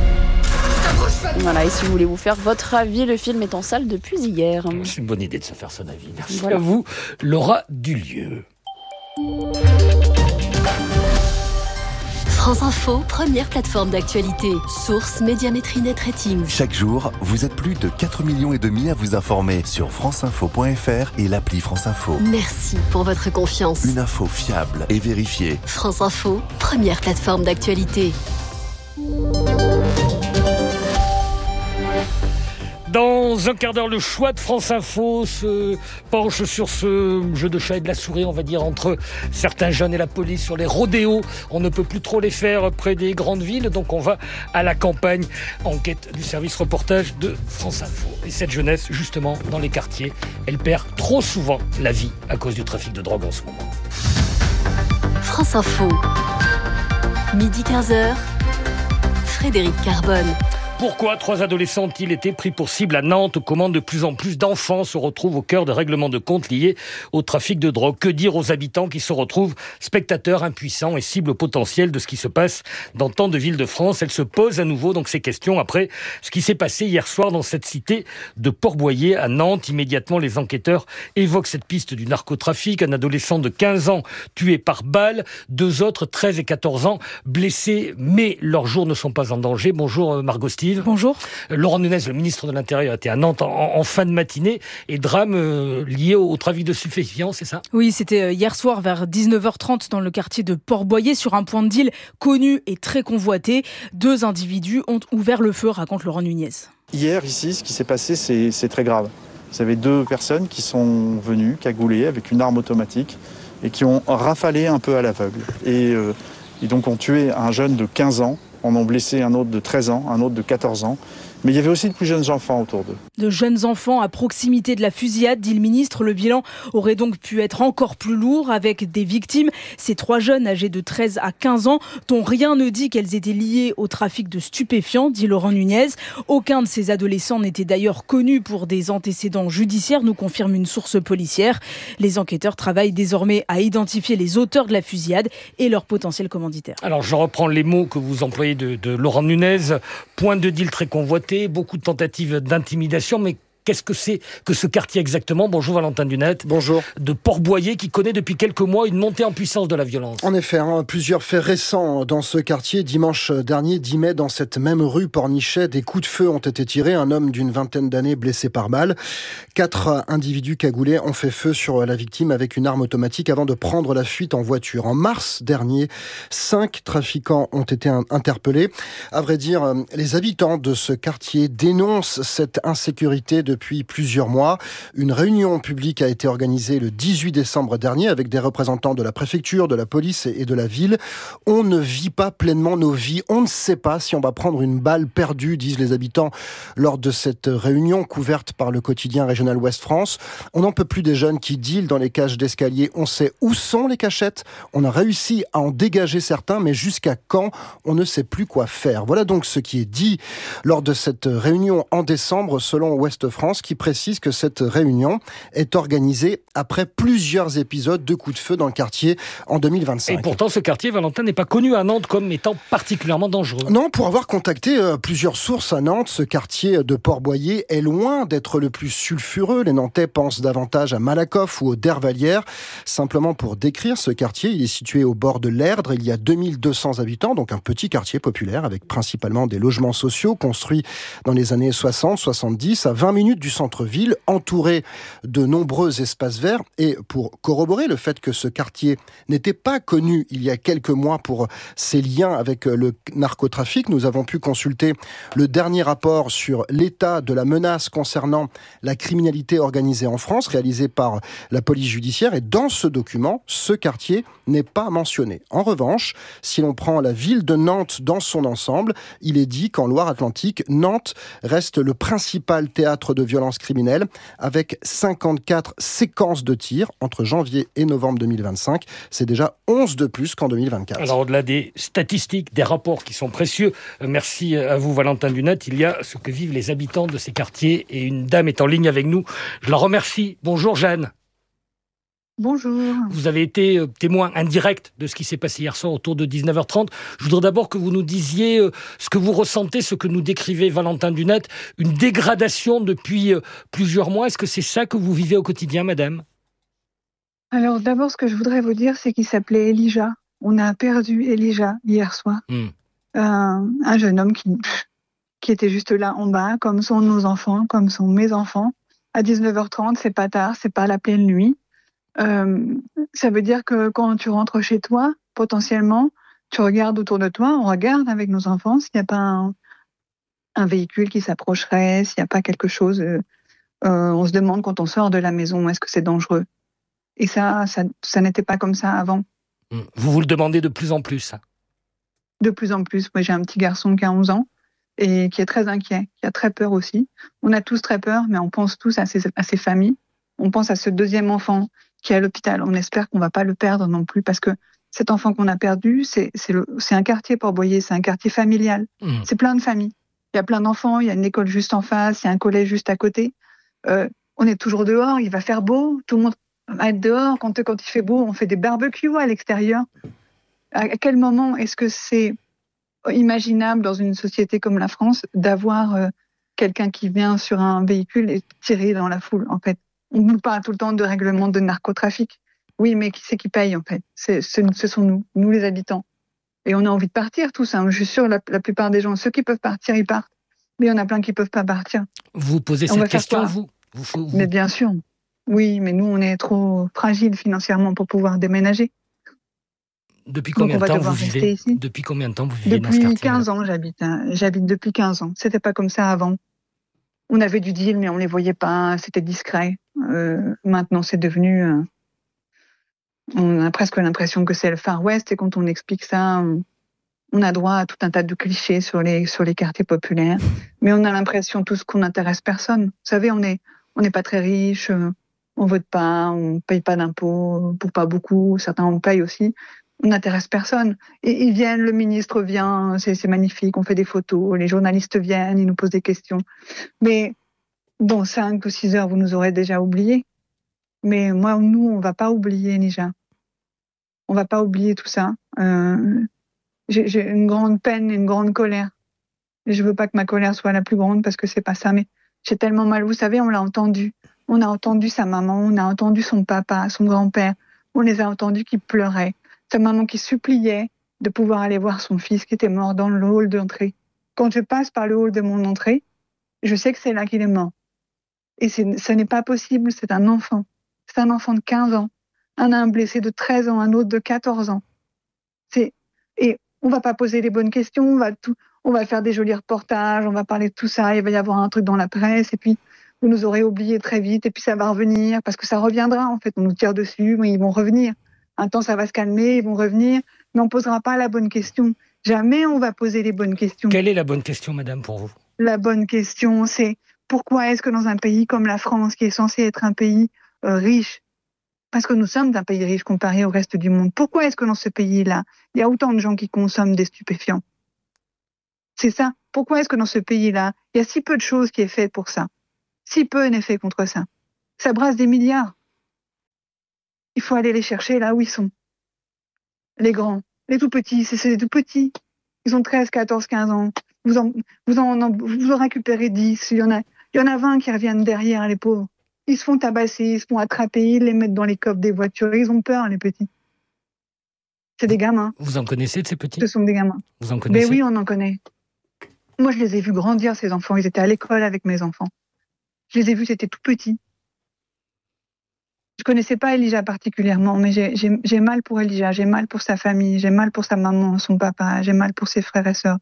Voilà, et si vous voulez vous faire votre avis, le film est en salle depuis hier. C'est une bonne idée de se faire son avis. Merci voilà. À vous, Laura Dulieu. France Info, première plateforme d'actualité. Source Médiamétrie Net Ratings. Chaque jour, vous êtes plus de 4,5 millions à vous informer sur franceinfo.fr et l'appli France Info. Merci pour votre confiance. Une info fiable et vérifiée. France Info, première plateforme d'actualité. Dans un quart d'heure, le choix de France Info se penche sur ce jeu de chat et de la souris, on va dire, entre certains jeunes et la police sur les rodéos. On ne peut plus trop les faire près des grandes villes, donc on va à la campagne. Enquête du service reportage de France Info. Et cette jeunesse, justement, dans les quartiers, elle perd trop souvent la vie à cause du trafic de drogue en ce moment. France Info, midi 15h, Frédéric Carbone. Pourquoi 3 adolescents ont-ils été pris pour cible à Nantes? Comment de plus en plus d'enfants se retrouvent au cœur de règlements de compte liés au trafic de drogue? Que dire aux habitants qui se retrouvent spectateurs impuissants et cibles potentielles de ce qui se passe dans tant de villes de France? Elle se pose à nouveau donc ces questions après ce qui s'est passé hier soir dans cette cité de Port-Boyer à Nantes. Immédiatement, les enquêteurs évoquent cette piste du narcotrafic. Un adolescent de 15 ans tué par balle, 2 autres, 13 et 14 ans, blessés, mais leurs jours ne sont pas en danger. Bonjour Margot Steve. Bonjour. Laurent Nunez, le ministre de l'Intérieur, était à Nantes en fin de matinée et drame lié au trafic de stupéfiants, c'est ça? Oui, c'était hier soir vers 19h30 dans le quartier de Port-Boyer sur un point de deal connu et très convoité. 2 individus ont ouvert le feu, raconte Laurent Nunez. Hier, ici, ce qui s'est passé, c'est très grave. Vous avez 2 personnes qui sont venues cagoulées avec une arme automatique et qui ont rafalé un peu à l'aveugle. Et donc ont tué un jeune de 15 ans. En ont blessé un autre de 13 ans, un autre de 14 ans. Mais il y avait aussi de plus jeunes enfants autour d'eux. De jeunes enfants à proximité de la fusillade, dit le ministre. Le bilan aurait donc pu être encore plus lourd avec des victimes. Ces 3 jeunes âgés de 13 à 15 ans, dont rien ne dit qu'elles étaient liées au trafic de stupéfiants, dit Laurent Nunez. Aucun de ces adolescents n'était d'ailleurs connu pour des antécédents judiciaires, nous confirme une source policière. Les enquêteurs travaillent désormais à identifier les auteurs de la fusillade et leurs potentiels commanditaires. Alors je reprends les mots que vous employez de Laurent Nunez. Point de deal très convoité, beaucoup de tentatives d'intimidation, mais Qu'est-ce que c'est que ce quartier exactement? Bonjour Valentin Dunette. Bonjour. De Port-Boyer, qui connaît depuis quelques mois une montée en puissance de la violence. En effet, plusieurs faits récents dans ce quartier. Dimanche dernier, 10 mai, dans cette même rue Pornichet, des coups de feu ont été tirés. Un homme d'une vingtaine d'années blessé par balle. 4 individus cagoulés ont fait feu sur la victime avec une arme automatique avant de prendre la fuite en voiture. En mars dernier, 5 trafiquants ont été interpellés. À vrai dire, les habitants de ce quartier dénoncent cette insécurité depuis plusieurs mois. Une réunion publique a été organisée le 18 décembre dernier avec des représentants de la préfecture, de la police et de la ville. On ne vit pas pleinement nos vies. On ne sait pas si on va prendre une balle perdue, disent les habitants lors de cette réunion couverte par le quotidien Régional Ouest France. On n'en peut plus des jeunes qui dealent dans les cages d'escalier. On sait où sont les cachettes. On a réussi à en dégager certains, mais jusqu'à quand? On ne sait plus quoi faire. Voilà donc ce qui est dit lors de cette réunion en décembre, selon Ouest France, qui précise que cette réunion est organisée après plusieurs épisodes de coups de feu dans le quartier en 2025. Et pourtant, ce quartier, Valentin, n'est pas connu à Nantes comme étant particulièrement dangereux. Non, pour avoir contacté plusieurs sources à Nantes, ce quartier de Port-Boyer est loin d'être le plus sulfureux. Les Nantais pensent davantage à Malakoff ou au Dervalière. Simplement pour décrire ce quartier, il est situé au bord de l'Erdre. Il y a 2200 habitants, donc un petit quartier populaire avec principalement des logements sociaux construits dans les années 60-70, à 20 minutes du centre-ville, entouré de nombreux espaces verts. Et pour corroborer le fait que ce quartier n'était pas connu il y a quelques mois pour ses liens avec le narcotrafic, nous avons pu consulter le dernier rapport sur l'état de la menace concernant la criminalité organisée en France, réalisé par la police judiciaire. Et dans ce document, ce quartier n'est pas mentionné. En revanche, si l'on prend la ville de Nantes dans son ensemble, il est dit qu'en Loire-Atlantique, Nantes reste le principal théâtre de violences criminelles, avec 54 séquences de tirs entre janvier et novembre 2025. C'est déjà 11 de plus qu'en 2024. Alors, au-delà des statistiques, des rapports qui sont précieux, merci à vous Valentin Dunette, il y a ce que vivent les habitants de ces quartiers et une dame est en ligne avec nous. Je la remercie. Bonjour Jeanne. Bonjour. Vous avez été témoin indirect de ce qui s'est passé hier soir autour de 19h30. Je voudrais d'abord que vous nous disiez ce que vous ressentez, ce que nous décrivait Valentin Dunette, une dégradation depuis plusieurs mois. Est-ce que c'est ça que vous vivez au quotidien, madame? Alors d'abord, ce que je voudrais vous dire, c'est qu'il s'appelait Elijah. On a perdu Elijah hier soir. Un jeune homme qui était juste là en bas, comme sont nos enfants, comme sont mes enfants. À 19h30, c'est pas tard, c'est pas la pleine nuit. Ça veut dire que quand tu rentres chez toi, potentiellement, tu regardes autour de toi, on regarde avec nos enfants s'il n'y a pas un véhicule qui s'approcherait, s'il n'y a pas quelque chose. On se demande quand on sort de la maison, est-ce que c'est dangereux? Et ça n'était pas comme ça avant. Vous vous le demandez de plus en plus, ça? De plus en plus. Moi, j'ai un petit garçon qui a 11 ans et qui est très inquiet, qui a très peur aussi. On a tous très peur, mais on pense tous à ces familles. On pense à ce deuxième enfant qui est à l'hôpital. On espère qu'on ne va pas le perdre non plus, parce que cet enfant qu'on a perdu, c'est un quartier Port-Boyer, c'est un quartier familial. C'est plein de familles. Il y a plein d'enfants, il y a une école juste en face, il y a un collège juste à côté. On est toujours dehors, il va faire beau, tout le monde va être dehors. Quand il fait beau, on fait des barbecues à l'extérieur. À quel moment est-ce que c'est imaginable dans une société comme la France d'avoir quelqu'un qui vient sur un véhicule et tirer dans la foule, en fait? On nous parle tout le temps de règlement de narcotrafic. Oui, mais qui c'est qui paye, en fait? Ce sont nous les habitants. Et on a envie de partir tous. Je suis sûre, la plupart des gens, ceux qui peuvent partir, ils partent. Mais il y en a plein qui ne peuvent pas partir. Vous posez cette question, vous? Mais bien sûr. Oui, mais nous, on est trop fragiles financièrement pour pouvoir déménager. Depuis combien de temps vous vivez ici? Depuis combien de temps vous vivez dans ce quartier? Depuis 15 ans, j'habite. J'habite depuis 15 ans. C'était pas comme ça avant. On avait du deal, mais on les voyait pas. C'était discret. Maintenant, c'est devenu... on a presque l'impression que c'est le Far West. Et quand on explique ça, on a droit à tout un tas de clichés sur les quartiers populaires. Mais on a l'impression tous qu'on n'intéresse personne. Vous savez, on n'est pas très riche. On vote pas. On paye pas d'impôts. Pour pas beaucoup. Certains en payent aussi. On n'intéresse personne. Et ils viennent, le ministre vient, c'est magnifique, on fait des photos, les journalistes viennent, ils nous posent des questions. Mais dans 5 ou 6 heures, vous nous aurez déjà oubliés. Mais nous, on va pas oublier, Nija. On va pas oublier tout ça. J'ai une grande peine, une grande colère. Et je veux pas que ma colère soit la plus grande parce que c'est pas ça, mais J'ai tellement mal. Vous savez, on l'a entendu. On a entendu sa maman, on a entendu son papa, son grand-père. On les a entendus qui pleuraient. Sa maman qui suppliait de pouvoir aller voir son fils qui était mort dans le hall d'entrée. Quand je passe par le hall de mon entrée, je sais que c'est là qu'il est mort. Et ce n'est pas possible, c'est un enfant. C'est un enfant de 15 ans. Un blessé de 13 ans, un autre de 14 ans. Et on va pas poser les bonnes questions, on va faire des jolis reportages, on va parler de tout ça, il va y avoir un truc dans la presse, et puis vous nous aurez oublié très vite, et puis ça va revenir, parce que ça reviendra, en fait. On nous tire dessus, mais ils vont revenir. Un temps, ça va se calmer, ils vont revenir, mais on posera pas la bonne question. Jamais on va poser les bonnes questions. Quelle est la bonne question, madame, pour vous ? La bonne question, c'est pourquoi est-ce que dans un pays comme la France, qui est censé être un pays riche, parce que nous sommes un pays riche comparé au reste du monde, pourquoi est-ce que dans ce pays-là, il y a autant de gens qui consomment des stupéfiants ? C'est ça. Pourquoi est-ce que dans ce pays-là, il y a si peu de choses qui est fait pour ça ? Si peu n'est fait contre ça. Ça brasse des milliards. Il faut aller les chercher là où ils sont. Les grands, les tout petits, c'est les tout petits. Ils ont 13, 14, 15 ans. Vous en récupérez 10. Il y en a 20 qui reviennent derrière, les pauvres. Ils se font tabasser, ils se font attraper, ils les mettent dans les coffres des voitures. Ils ont peur, les petits. C'est des gamins. Vous en connaissez de ces petits ? Ce sont des gamins. Vous en connaissez ? Mais oui, on en connaît. Moi, je les ai vus grandir, ces enfants. Ils étaient à l'école avec mes enfants. Je les ai vus, c'était tout petit. Je connaissais pas Elijah particulièrement, mais j'ai mal pour Elijah, j'ai mal pour sa famille, j'ai mal pour sa maman, son papa, j'ai mal pour ses frères et sœurs.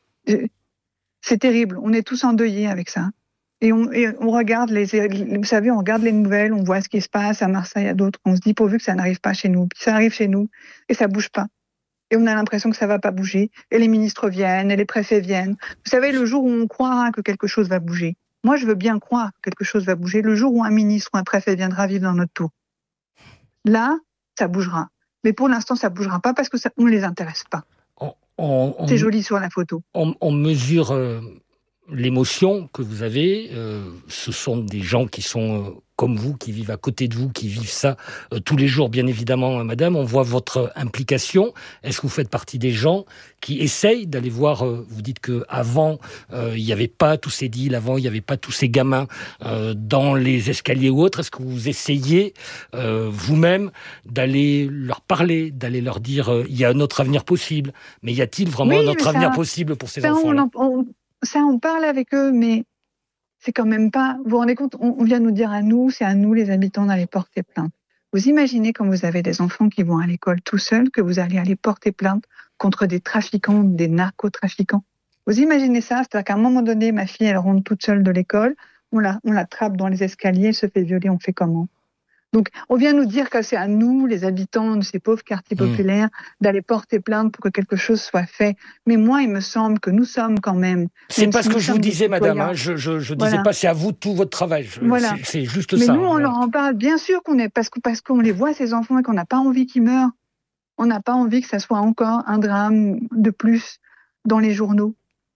C'est terrible. On est tous endeuillés avec ça. Et on regarde vous savez, on regarde les nouvelles, on voit ce qui se passe à Marseille, à d'autres. On se dit pourvu que ça n'arrive pas chez nous. Puis ça arrive chez nous et ça bouge pas. Et on a l'impression que ça va pas bouger. Et les ministres viennent, et les préfets viennent. Vous savez, le jour où on croira que quelque chose va bouger, moi je veux bien croire que quelque chose va bouger, le jour où un ministre ou un préfet viendra vivre dans notre tour. Là, ça bougera. Mais pour l'instant, ça bougera pas parce que on les intéresse pas. C'est joli sur la photo. On mesure l'émotion que vous avez. Ce sont des gens qui sont comme vous, qui vivent à côté de vous, qui vivent ça tous les jours, bien évidemment, madame. On voit votre implication. Est-ce que vous faites partie des gens qui essayent d'aller voir, vous dites qu'avant, il n'y avait pas tous ces deals, avant, il n'y avait pas tous ces gamins dans les escaliers ou autres. Est-ce que vous essayez vous-même d'aller leur parler, d'aller leur dire il y a un autre avenir possible, mais y a-t-il vraiment un autre avenir possible pour ces enfants-là ? On parle avec eux, mais c'est quand même pas... Vous vous rendez compte, on vient nous dire à nous, c'est à nous les habitants d'aller porter plainte. Vous imaginez quand vous avez des enfants qui vont à l'école tout seuls, que vous allez aller porter plainte contre des trafiquants, des narcotrafiquants. Vous imaginez ça ? C'est-à-dire qu'à un moment donné, ma fille, elle rentre toute seule de l'école, on la trappe dans les escaliers, elle se fait violer, on fait comment ? Donc, on vient nous dire que c'est à nous, les habitants de ces pauvres quartiers populaires, d'aller porter plainte pour que quelque chose soit fait. Mais moi, il me semble que nous sommes quand même... C'est pas ce que je vous disais, madame. Hein, je disais pas, c'est à vous tout votre travail. Voilà. C'est juste mais ça. Mais nous, on leur en parle. Bien sûr qu'on est... Parce qu'on les voit, ces enfants, et qu'on n'a pas envie qu'ils meurent. On n'a pas envie que ça soit encore un drame de plus dans les journaux.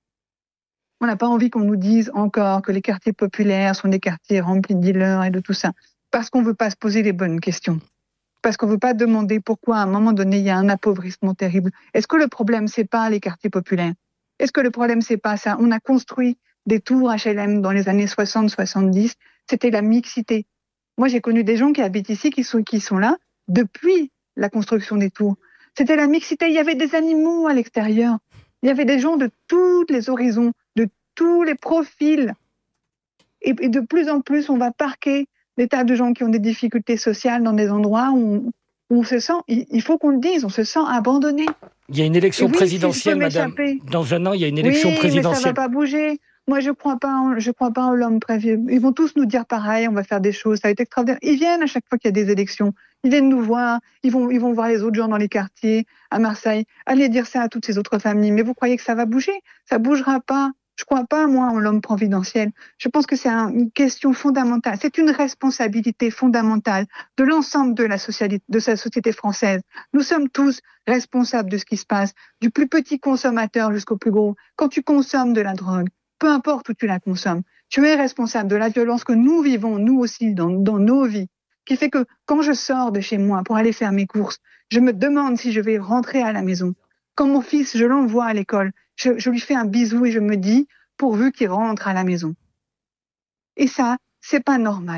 On n'a pas envie qu'on nous dise encore que les quartiers populaires sont des quartiers remplis de dealers et de tout ça. Parce qu'on ne veut pas se poser les bonnes questions. Parce qu'on ne veut pas demander pourquoi, à un moment donné, il y a un appauvrissement terrible. Est-ce que le problème, c'est pas les quartiers populaires ? Est-ce que le problème, c'est pas ça ? On a construit des tours HLM dans les années 60-70. C'était la mixité. Moi, j'ai connu des gens qui habitent ici, qui sont là depuis la construction des tours. C'était la mixité. Il y avait des animaux à l'extérieur. Il y avait des gens de tous les horizons, de tous les profils. Et de plus en plus, on va parquer des tas de gens qui ont des difficultés sociales dans des endroits où on se sent, il faut qu'on le dise, on se sent abandonné. Il y a une élection présidentielle, madame. Dans un an, il y a une élection présidentielle. Mais ça ne va pas bouger. Moi, je crois pas en l'homme prévu. Ils vont tous nous dire pareil, on va faire des choses, ça va être extraordinaire. Ils viennent à chaque fois qu'il y a des élections. Ils viennent nous voir, ils vont voir les autres gens dans les quartiers, à Marseille. Allez dire ça à toutes ces autres familles. Mais vous croyez que ça va bouger ? Ça bougera pas. Je ne crois pas, moi, en l'homme providentiel. Je pense que c'est une question fondamentale. C'est une responsabilité fondamentale de l'ensemble de sa société française. Nous sommes tous responsables de ce qui se passe, du plus petit consommateur jusqu'au plus gros. Quand tu consommes de la drogue, peu importe où tu la consommes, tu es responsable de la violence que nous vivons, nous aussi, dans nos vies, qui fait que quand je sors de chez moi pour aller faire mes courses, je me demande si je vais rentrer à la maison. Quand mon fils, je l'envoie à l'école, je lui fais un bisou et je me dis, pourvu qu'il rentre à la maison. Et ça, c'est pas normal.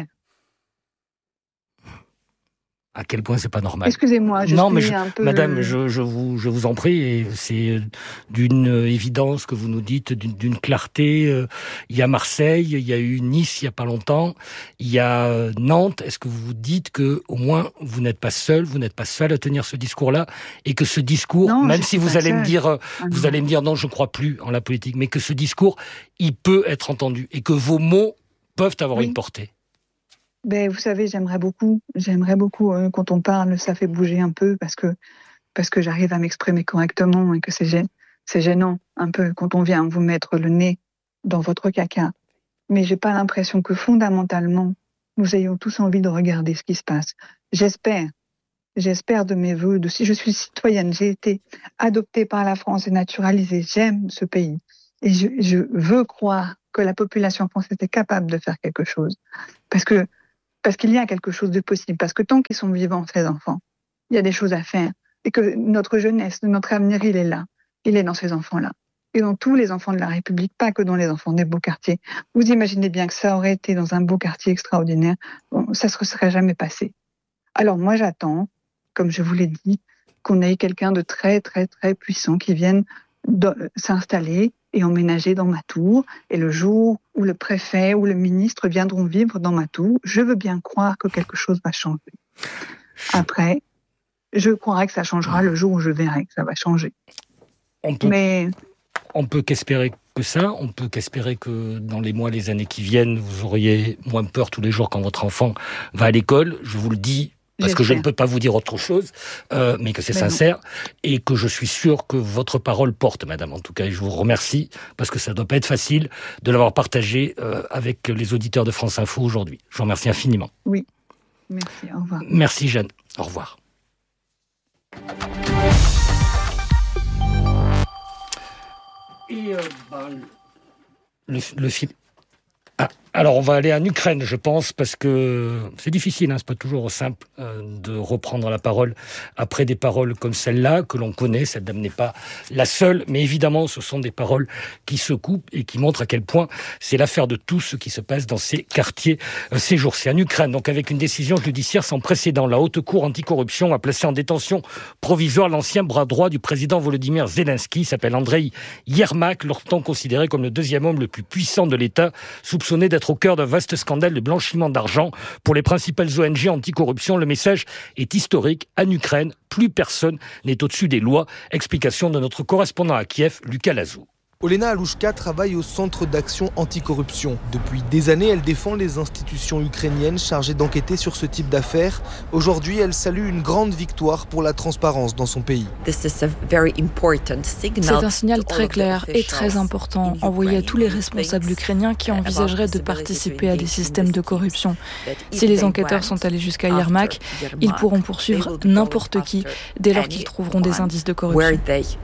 À quel point c'est pas normal. Excusez-moi, Madame, je vous en prie, et c'est d'une évidence que vous nous dites, d'une clarté. Il y a Marseille, il y a eu Nice il y a pas longtemps, il y a Nantes. Est-ce que vous vous dites que au moins vous n'êtes pas seul à tenir ce discours-là, et que ce discours, non, même si vous allez me dire, non, je ne crois plus en la politique, mais que ce discours, il peut être entendu et que vos mots peuvent avoir une portée. Ben, vous savez, j'aimerais beaucoup quand on parle, ça fait bouger un peu parce que j'arrive à m'exprimer correctement et que c'est gênant un peu quand on vient vous mettre le nez dans votre caca. Mais j'ai pas l'impression que fondamentalement, nous ayons tous envie de regarder ce qui se passe. J'espère de mes voeux, si je suis citoyenne, j'ai été adoptée par la France et naturalisée, j'aime ce pays. Et je veux croire que la population française est capable de faire quelque chose. Parce qu'il y a quelque chose de possible, parce que tant qu'ils sont vivants, ces enfants, il y a des choses à faire. Et que notre jeunesse, notre avenir, il est là. Il est dans ces enfants-là. Et dans tous les enfants de la République, pas que dans les enfants des beaux quartiers. Vous imaginez bien que ça aurait été dans un beau quartier extraordinaire, ça ne se serait jamais passé. Alors moi, j'attends, comme je vous l'ai dit, qu'on ait quelqu'un de très, très, très puissant qui vienne s'installer et emménager dans ma tour. Et le jour où le préfet ou le ministre viendront vivre dans ma tour, je veux bien croire que quelque chose va changer. Après, je croirais que ça changera le jour où je verrai que ça va changer. On peut qu'espérer que ça. On peut qu'espérer que dans les mois, les années qui viennent, vous auriez moins peur tous les jours quand votre enfant va à l'école. Je vous le dis, parce que je ne peux pas vous dire autre chose, mais que c'est sincère, et que je suis sûr que votre parole porte, madame. En tout cas, je vous remercie, parce que ça ne doit pas être facile de l'avoir partagé avec les auditeurs de France Info aujourd'hui. Je vous remercie infiniment. Oui, merci, au revoir. Merci Jeanne, au revoir. Et le film... Alors, on va aller en Ukraine, je pense, parce que c'est difficile, c'est pas toujours simple de reprendre la parole après des paroles comme celle-là, que l'on connaît. Cette dame n'est pas la seule, mais évidemment, ce sont des paroles qui se coupent et qui montrent à quel point c'est l'affaire de tout ce qui se passe dans ces quartiers ces jours-ci. En Ukraine, donc avec une décision judiciaire sans précédent, la Haute Cour anticorruption a placé en détention provisoire l'ancien bras droit du président Volodymyr Zelensky, s'appelle Andreï Yermak, longtemps considéré comme le deuxième homme le plus puissant de l'État, soupçonné d'être au cœur d'un vaste scandale de blanchiment d'argent. Pour les principales ONG anticorruption, le message est historique. En Ukraine, plus personne n'est au-dessus des lois. Explication de notre correspondant à Kiev, Lucas Lazou. Olena Alouchka travaille au Centre d'action anticorruption. Depuis des années, elle défend les institutions ukrainiennes chargées d'enquêter sur ce type d'affaires. Aujourd'hui, elle salue une grande victoire pour la transparence dans son pays. C'est un signal très clair et très important envoyé à tous les responsables ukrainiens qui envisageraient de participer à des systèmes de corruption. Si les enquêteurs sont allés jusqu'à Yermak, ils pourront poursuivre n'importe qui dès lors qu'ils trouveront des indices de corruption.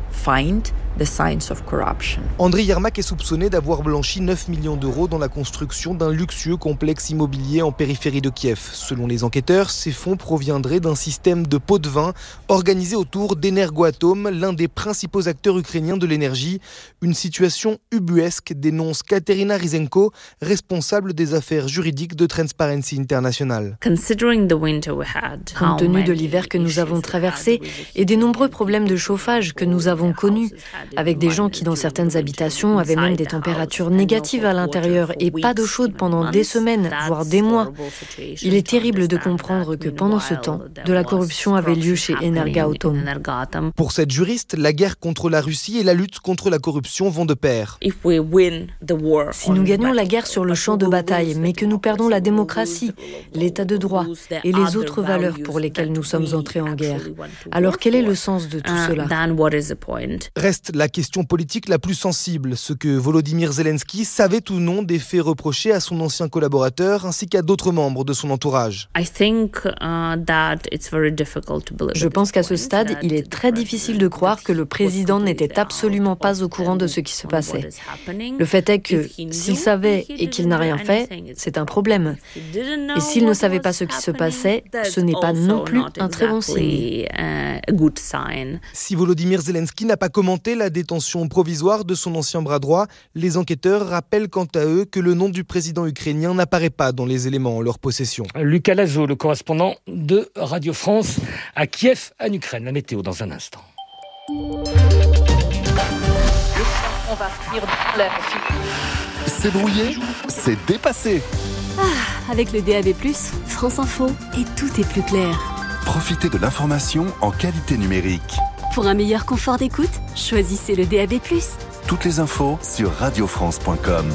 Andriy Yermak est soupçonné d'avoir blanchi 9 millions d'euros dans la construction d'un luxueux complexe immobilier en périphérie de Kiev. Selon les enquêteurs, ces fonds proviendraient d'un système de pots de vin organisé autour d'Energoatom, l'un des principaux acteurs ukrainiens de l'énergie. Une situation ubuesque, dénonce Katerina Ryzenko, responsable des affaires juridiques de Transparency International. Compte tenu de l'hiver que nous avons traversé et des nombreux problèmes de chauffage que nous avons connus, avec des gens qui dans certaines habitations avaient même des températures négatives à l'intérieur et pas d'eau chaude pendant des semaines, voire des mois. Il est terrible de comprendre que pendant ce temps, de la corruption avait lieu chez Energoatom. Pour cette juriste, la guerre contre la Russie et la lutte contre la corruption vont de pair. Si nous gagnons la guerre sur le champ de bataille, mais que nous perdons la démocratie, l'état de droit et les autres valeurs pour lesquelles nous sommes entrés en guerre, alors quel est le sens de tout cela ? Reste la question politique la plus sensible, ce que Volodymyr Zelensky savait ou non des faits reprochés à son ancien collaborateur ainsi qu'à d'autres membres de son entourage. Je pense qu'à ce stade, il est très difficile de croire que le président n'était absolument pas au courant de ce qui se passait. Le fait est que s'il savait et qu'il n'a rien fait, c'est un problème. Et s'il ne savait pas ce qui se passait, ce n'est pas non plus un très bon signe. Si Volodymyr Zelensky n'a pas commenté la détention provisoire de de son ancien bras droit. Les enquêteurs rappellent quant à eux que le nom du président ukrainien n'apparaît pas dans les éléments en leur possession. Lucas Lazo, le correspondant de Radio France à Kiev, en Ukraine. La météo dans un instant. C'est brouillé, c'est dépassé. Avec le DAB+, France Info, et tout est plus clair. Profitez de l'information en qualité numérique. Pour un meilleur confort d'écoute, choisissez le DAB+. Toutes les infos sur radiofrance.com.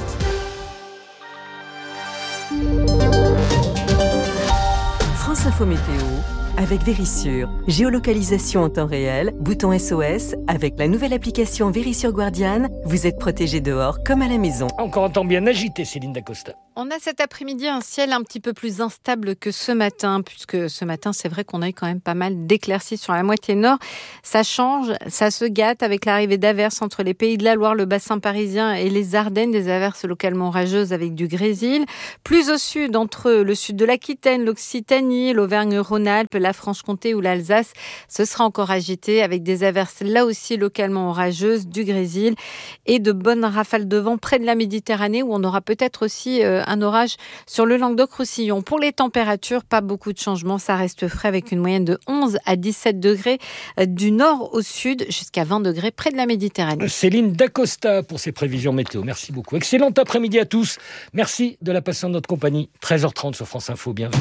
France Info Météo avec Vérissure. Géolocalisation en temps réel, bouton SOS. Avec la nouvelle application Vérissure Guardian, vous êtes protégé dehors comme à la maison. Encore un temps bien agité, Céline Dacosta. On a cet après-midi un ciel un petit peu plus instable que ce matin, puisque ce matin, c'est vrai qu'on a eu quand même pas mal d'éclaircies sur la moitié nord. Ça change, ça se gâte avec l'arrivée d'averses entre les Pays de la Loire, le bassin parisien et les Ardennes, des averses localement orageuses avec du grésil. Plus au sud, entre le sud de l'Aquitaine, l'Occitanie, l'Auvergne-Rhône-Alpes, la Franche-Comté ou l'Alsace, ce sera encore agité avec des averses là aussi localement orageuses, du grésil et de bonnes rafales de vent près de la Méditerranée où on aura peut-être aussi un orage sur le Languedoc-Roussillon. Pour les températures, pas beaucoup de changements, ça reste frais avec une moyenne de 11 à 17 degrés du nord au sud jusqu'à 20 degrés près de la Méditerranée. Céline Dacosta pour ses prévisions météo. Merci beaucoup. Excellent après-midi à tous. Merci de la patience de notre compagnie. 13h30 sur France Info. Bienvenue.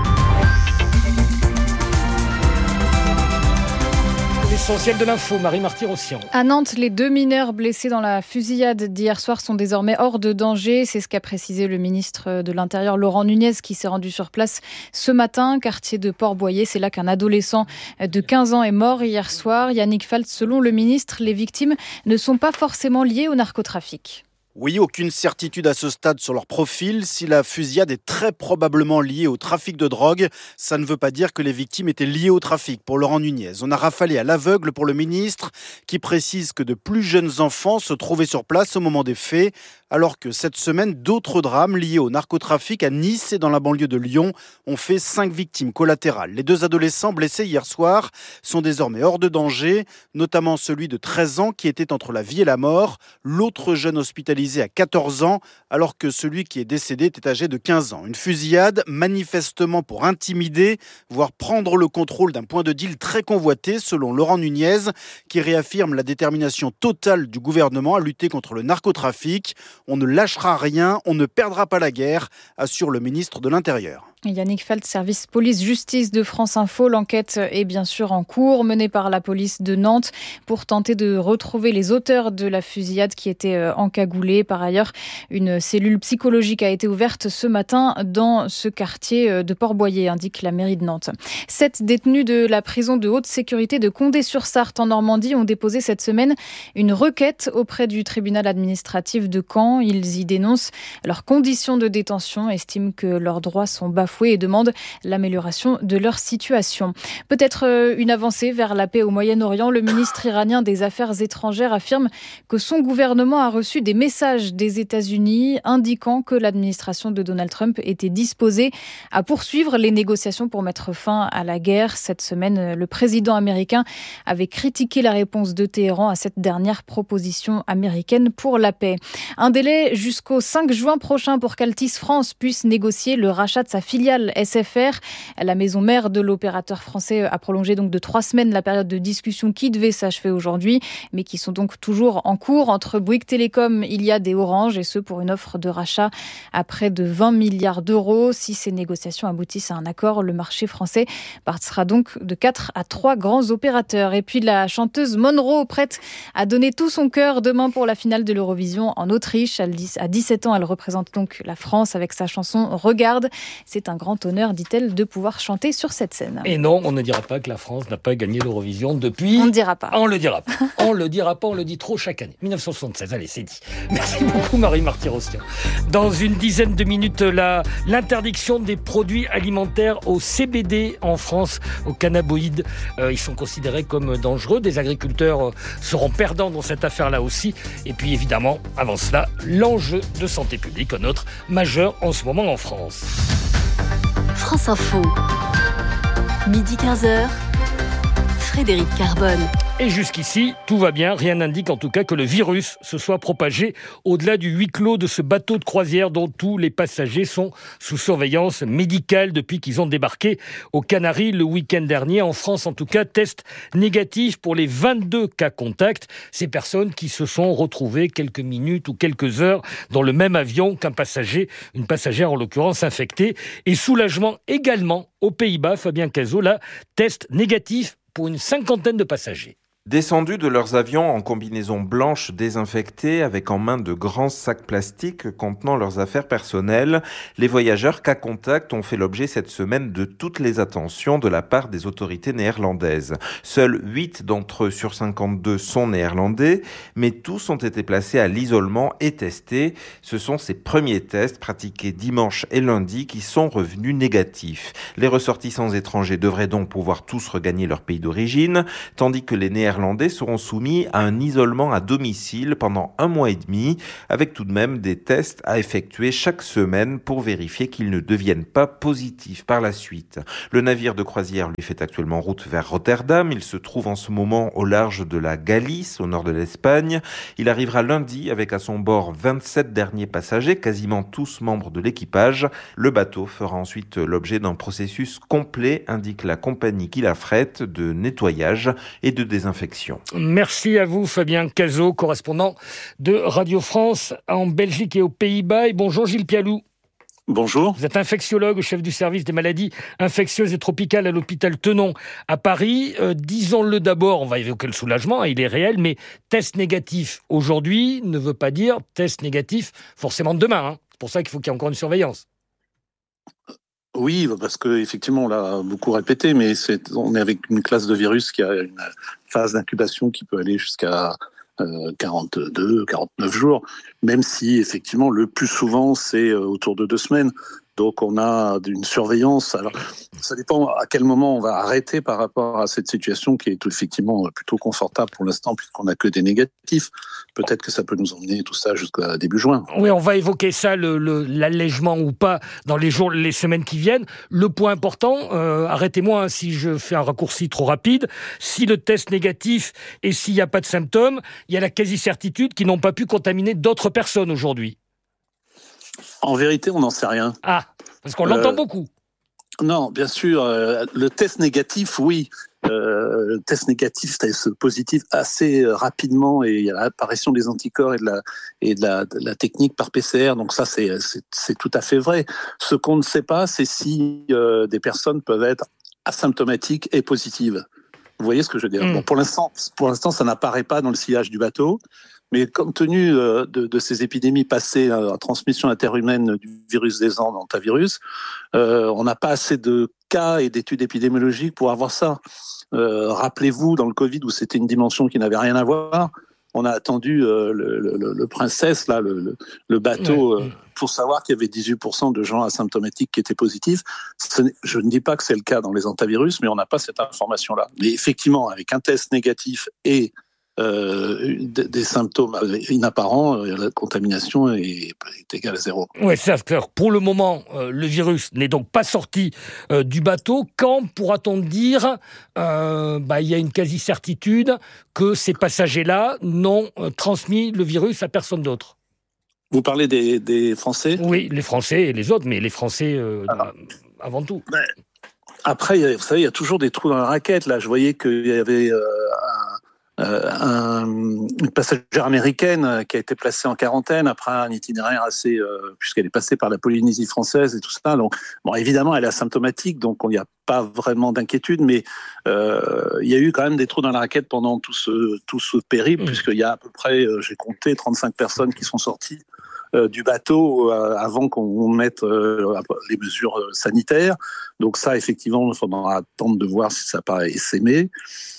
L'essentiel de l'info, Marie Marty-Rossian. À Nantes, les 2 mineurs blessés dans la fusillade d'hier soir sont désormais hors de danger. C'est ce qu'a précisé le ministre de l'Intérieur, Laurent Nunez, qui s'est rendu sur place ce matin, quartier de Port-Boyer. C'est là qu'un adolescent de 15 ans est mort hier soir. Yannick Falt, selon le ministre, les victimes ne sont pas forcément liées au narcotrafic. Oui, aucune certitude à ce stade sur leur profil. Si la fusillade est très probablement liée au trafic de drogue, ça ne veut pas dire que les victimes étaient liées au trafic. Pour Laurent Nunez, on a rafalé à l'aveugle pour le ministre qui précise que de plus jeunes enfants se trouvaient sur place au moment des faits, alors que cette semaine, d'autres drames liés au narcotrafic à Nice et dans la banlieue de Lyon ont fait 5 victimes collatérales. Les 2 adolescents blessés hier soir sont désormais hors de danger, notamment celui de 13 ans qui était entre la vie et la mort, l'autre jeune hospitalisé à 14 ans, alors que celui qui est décédé était âgé de 15 ans. Une fusillade manifestement pour intimider, voire prendre le contrôle d'un point de deal très convoité, selon Laurent Nunez, qui réaffirme la détermination totale du gouvernement à lutter contre le narcotrafic. On ne lâchera rien, on ne perdra pas la guerre, assure le ministre de l'Intérieur. Yannick Falt, service police-justice de France Info. L'enquête est bien sûr en cours, menée par la police de Nantes pour tenter de retrouver les auteurs de la fusillade qui étaient encagoulés. Par ailleurs, une cellule psychologique a été ouverte ce matin dans ce quartier de Port-Boyer, indique la mairie de Nantes. 7 détenus de la prison de haute sécurité de Condé-sur-Sarthe en Normandie ont déposé cette semaine une requête auprès du tribunal administratif de Caen. Ils y dénoncent leurs conditions de détention, estiment que leurs droits sont bafoués et demandent l'amélioration de leur situation. Peut-être une avancée vers la paix au Moyen-Orient. Le ministre iranien des Affaires étrangères affirme que son gouvernement a reçu des messages des États-Unis indiquant que l'administration de Donald Trump était disposée à poursuivre les négociations pour mettre fin à la guerre. Cette semaine, le président américain avait critiqué la réponse de Téhéran à cette dernière proposition américaine pour la paix. Un délai jusqu'au 5 juin prochain pour qu'Altis France puisse négocier le rachat de sa filiale SFR. La maison mère de l'opérateur français a prolongé donc de 3 semaines la période de discussion qui devait s'achever aujourd'hui, mais qui sont donc toujours en cours. Entre Bouygues Télécom, Iliad et Orange, et ce pour une offre de rachat à près de 20 milliards d'euros. Si ces négociations aboutissent à un accord, le marché français passera donc de 4 à 3 grands opérateurs. Et puis la chanteuse Monroe, prête à donner tout son cœur demain pour la finale de l'Eurovision en Autriche. À 17 ans, elle représente donc la France avec sa chanson « Regarde ». C'est un grand honneur, dit-elle, de pouvoir chanter sur cette scène. Et non, on ne dira pas que la France n'a pas gagné l'Eurovision depuis... On ne dira pas. On le dira pas. On le dira pas, on le dit trop chaque année. 1976, allez, c'est dit. Merci beaucoup, Marie Marty-Rossian. Dans une dizaine de minutes, l'interdiction des produits alimentaires au CBD en France, aux cannabinoïdes. Ils sont considérés comme dangereux. Des agriculteurs seront perdants dans cette affaire-là aussi. Et puis, évidemment, avant cela, l'enjeu de santé publique, un autre majeur en ce moment en France. France Info, midi 15h, Frédéric Carbone. Et jusqu'ici, tout va bien. Rien n'indique en tout cas que le virus se soit propagé au-delà du huis clos de ce bateau de croisière dont tous les passagers sont sous surveillance médicale depuis qu'ils ont débarqué aux Canaries le week-end dernier. En France, en tout cas, test négatif pour les 22 cas contacts. Ces personnes qui se sont retrouvées quelques minutes ou quelques heures dans le même avion qu'un passager, une passagère en l'occurrence infectée. Et soulagement également aux Pays-Bas, Fabien Cazot, là, test négatif pour une 50aine de passagers. Descendus de leurs avions en combinaison blanche désinfectée avec en main de grands sacs plastiques contenant leurs affaires personnelles, les voyageurs cas contact ont fait l'objet cette semaine de toutes les attentions de la part des autorités néerlandaises. Seuls 8 d'entre eux sur 52 sont néerlandais, mais tous ont été placés à l'isolement et testés. Ce sont ces premiers tests pratiqués dimanche et lundi qui sont revenus négatifs. Les ressortissants étrangers devraient donc pouvoir tous regagner leur pays d'origine, tandis que les Néerlandais seront soumis à un isolement à domicile pendant 1 mois et demi, avec tout de même des tests à effectuer chaque semaine pour vérifier qu'ils ne deviennent pas positifs par la suite. Le navire de croisière lui fait actuellement route vers Rotterdam. Il se trouve en ce moment au large de la Galice, au nord de l'Espagne. Il arrivera lundi avec à son bord 27 derniers passagers, quasiment tous membres de l'équipage. Le bateau fera ensuite l'objet d'un processus complet, indique la compagnie qui l'affrète, de nettoyage et de désinfection. Merci à vous, Fabien Cazot, correspondant de Radio France en Belgique et aux Pays-Bas. Et bonjour Gilles Pialou. Bonjour. Vous êtes infectiologue, chef du service des maladies infectieuses et tropicales à l'hôpital Tenon à Paris. Disons-le d'abord, on va évoquer le soulagement, il est réel, mais test négatif aujourd'hui ne veut pas dire test négatif forcément demain. C'est pour ça qu'il faut qu'il y ait encore une surveillance. Oui, parce qu'effectivement, on l'a beaucoup répété, mais on est avec une classe de virus qui a une phase d'incubation qui peut aller jusqu'à 42, 49 jours, même si effectivement, le plus souvent, c'est autour de 2 semaines. Donc, on a une surveillance. Alors, ça dépend à quel moment on va arrêter par rapport à cette situation qui est effectivement plutôt confortable pour l'instant, puisqu'on n'a que des négatifs. Peut-être que ça peut nous emmener tout ça jusqu'à début juin. Oui, on va évoquer ça, l'allègement ou pas, dans les jours, les semaines qui viennent. Le point important, arrêtez-moi si je fais un raccourci trop rapide, si le test négatif et s'il n'y a pas de symptômes, il y a la quasi-certitude qu'ils n'ont pas pu contaminer d'autres personnes aujourd'hui. En vérité, on n'en sait rien. Ah, parce qu'on l'entend beaucoup. Non, bien sûr. Le test négatif, oui. Le test négatif, c'est positif assez rapidement et il y a l'apparition des anticorps et de la technique par PCR. Donc ça, c'est tout à fait vrai. Ce qu'on ne sait pas, c'est si des personnes peuvent être asymptomatiques et positives. Vous voyez ce que je veux dire ? Bon, pour l'instant, ça n'apparaît pas dans le sillage du bateau. Mais compte tenu de ces épidémies passées à transmission interhumaine du virus des Andes, hantavirus, on n'a pas assez de cas et d'études épidémiologiques pour avoir ça. Rappelez-vous, dans le Covid, où c'était une dimension qui n'avait rien à voir, on a attendu le Princesse, là, le bateau, pour savoir qu'il y avait 18% de gens asymptomatiques qui étaient positifs. Je ne dis pas que c'est le cas dans les hantavirus, mais on n'a pas cette information-là. Mais effectivement, avec un test négatif et des symptômes inapparents, la contamination est égale à 0. Oui, c'est clair. Pour le moment, le virus n'est donc pas sorti du bateau. Quand pourra-t-on dire il y a une quasi-certitude que ces passagers-là n'ont transmis le virus à personne d'autre? Vous parlez des Français ? Oui, les Français et les autres, mais les Français avant tout. Après, vous savez, il y a toujours des trous dans la raquette. Là, je voyais qu'il y avait une passagère américaine qui a été placée en quarantaine après un itinéraire assez, puisqu'elle est passée par la Polynésie française et tout ça. Donc, bon, évidemment, elle est asymptomatique, donc il n'y a pas vraiment d'inquiétude, mais il y a eu quand même des trous dans la raquette pendant tout ce périple, puisqu'il y a à peu près, j'ai compté, 35 personnes qui sont sorties du bateau avant qu'on mette les mesures sanitaires. Donc ça, effectivement, il faudra attendre de voir si ça paraît essaimer.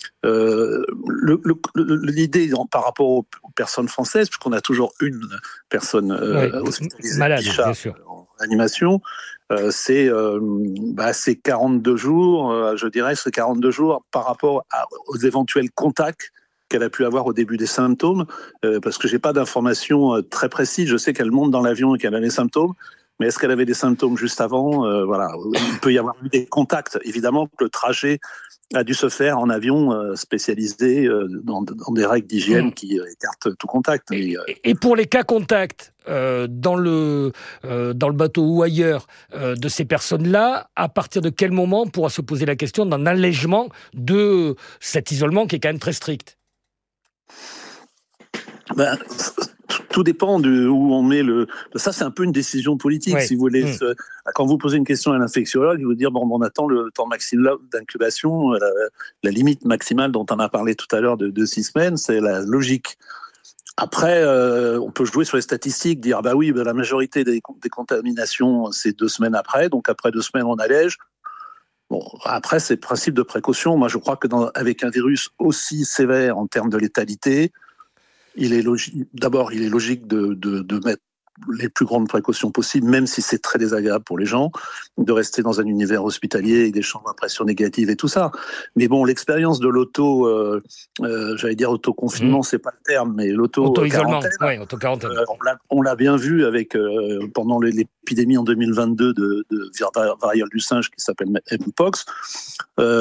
L'idée par rapport aux personnes françaises, puisqu'on a toujours une personne hospitalisée malade, bien sûr, en réanimation, c'est 42 jours, je dirais, c'est 42 jours par rapport aux éventuels contacts qu'elle a pu avoir au début des symptômes, parce que j'ai pas d'informations très précises. Je sais qu'elle monte dans l'avion et qu'elle a les symptômes, mais est-ce qu'elle avait des symptômes juste avant? Voilà, il peut y avoir eu des contacts. Évidemment que le trajet a dû se faire en avion spécialisé dans des règles d'hygiène qui écartent tout contact. Et pour les cas contacts dans le bateau ou ailleurs de ces personnes-là, à partir de quel moment on pourra se poser la question d'un allègement de cet isolement qui est quand même très strict? Tout dépend de où on met le. Ça, c'est un peu une décision politique, si vous voulez. Quand vous posez une question à l'infectiologue, il vous dire on attend le temps maximal d'incubation, la limite maximale dont on a parlé tout à l'heure de 6 semaines, c'est la logique. Après, on peut jouer sur les statistiques, dire la majorité des contaminations, c'est 2 semaines après, donc après 2 semaines, on allège. Bon, après, c'est le principe de précaution. Moi, je crois que avec un virus aussi sévère en termes de létalité, il est logique de mettre les plus grandes précautions possibles, même si c'est très désagréable pour les gens, de rester dans un univers hospitalier avec des chambres à pression négative et tout ça. Mais bon, l'expérience de autoconfinement, c'est pas le terme, mais auto-isolement, auto-quarantaine. On l'a bien vu avec pendant l'épidémie en 2022 de variole du singe qui s'appelle Mpox.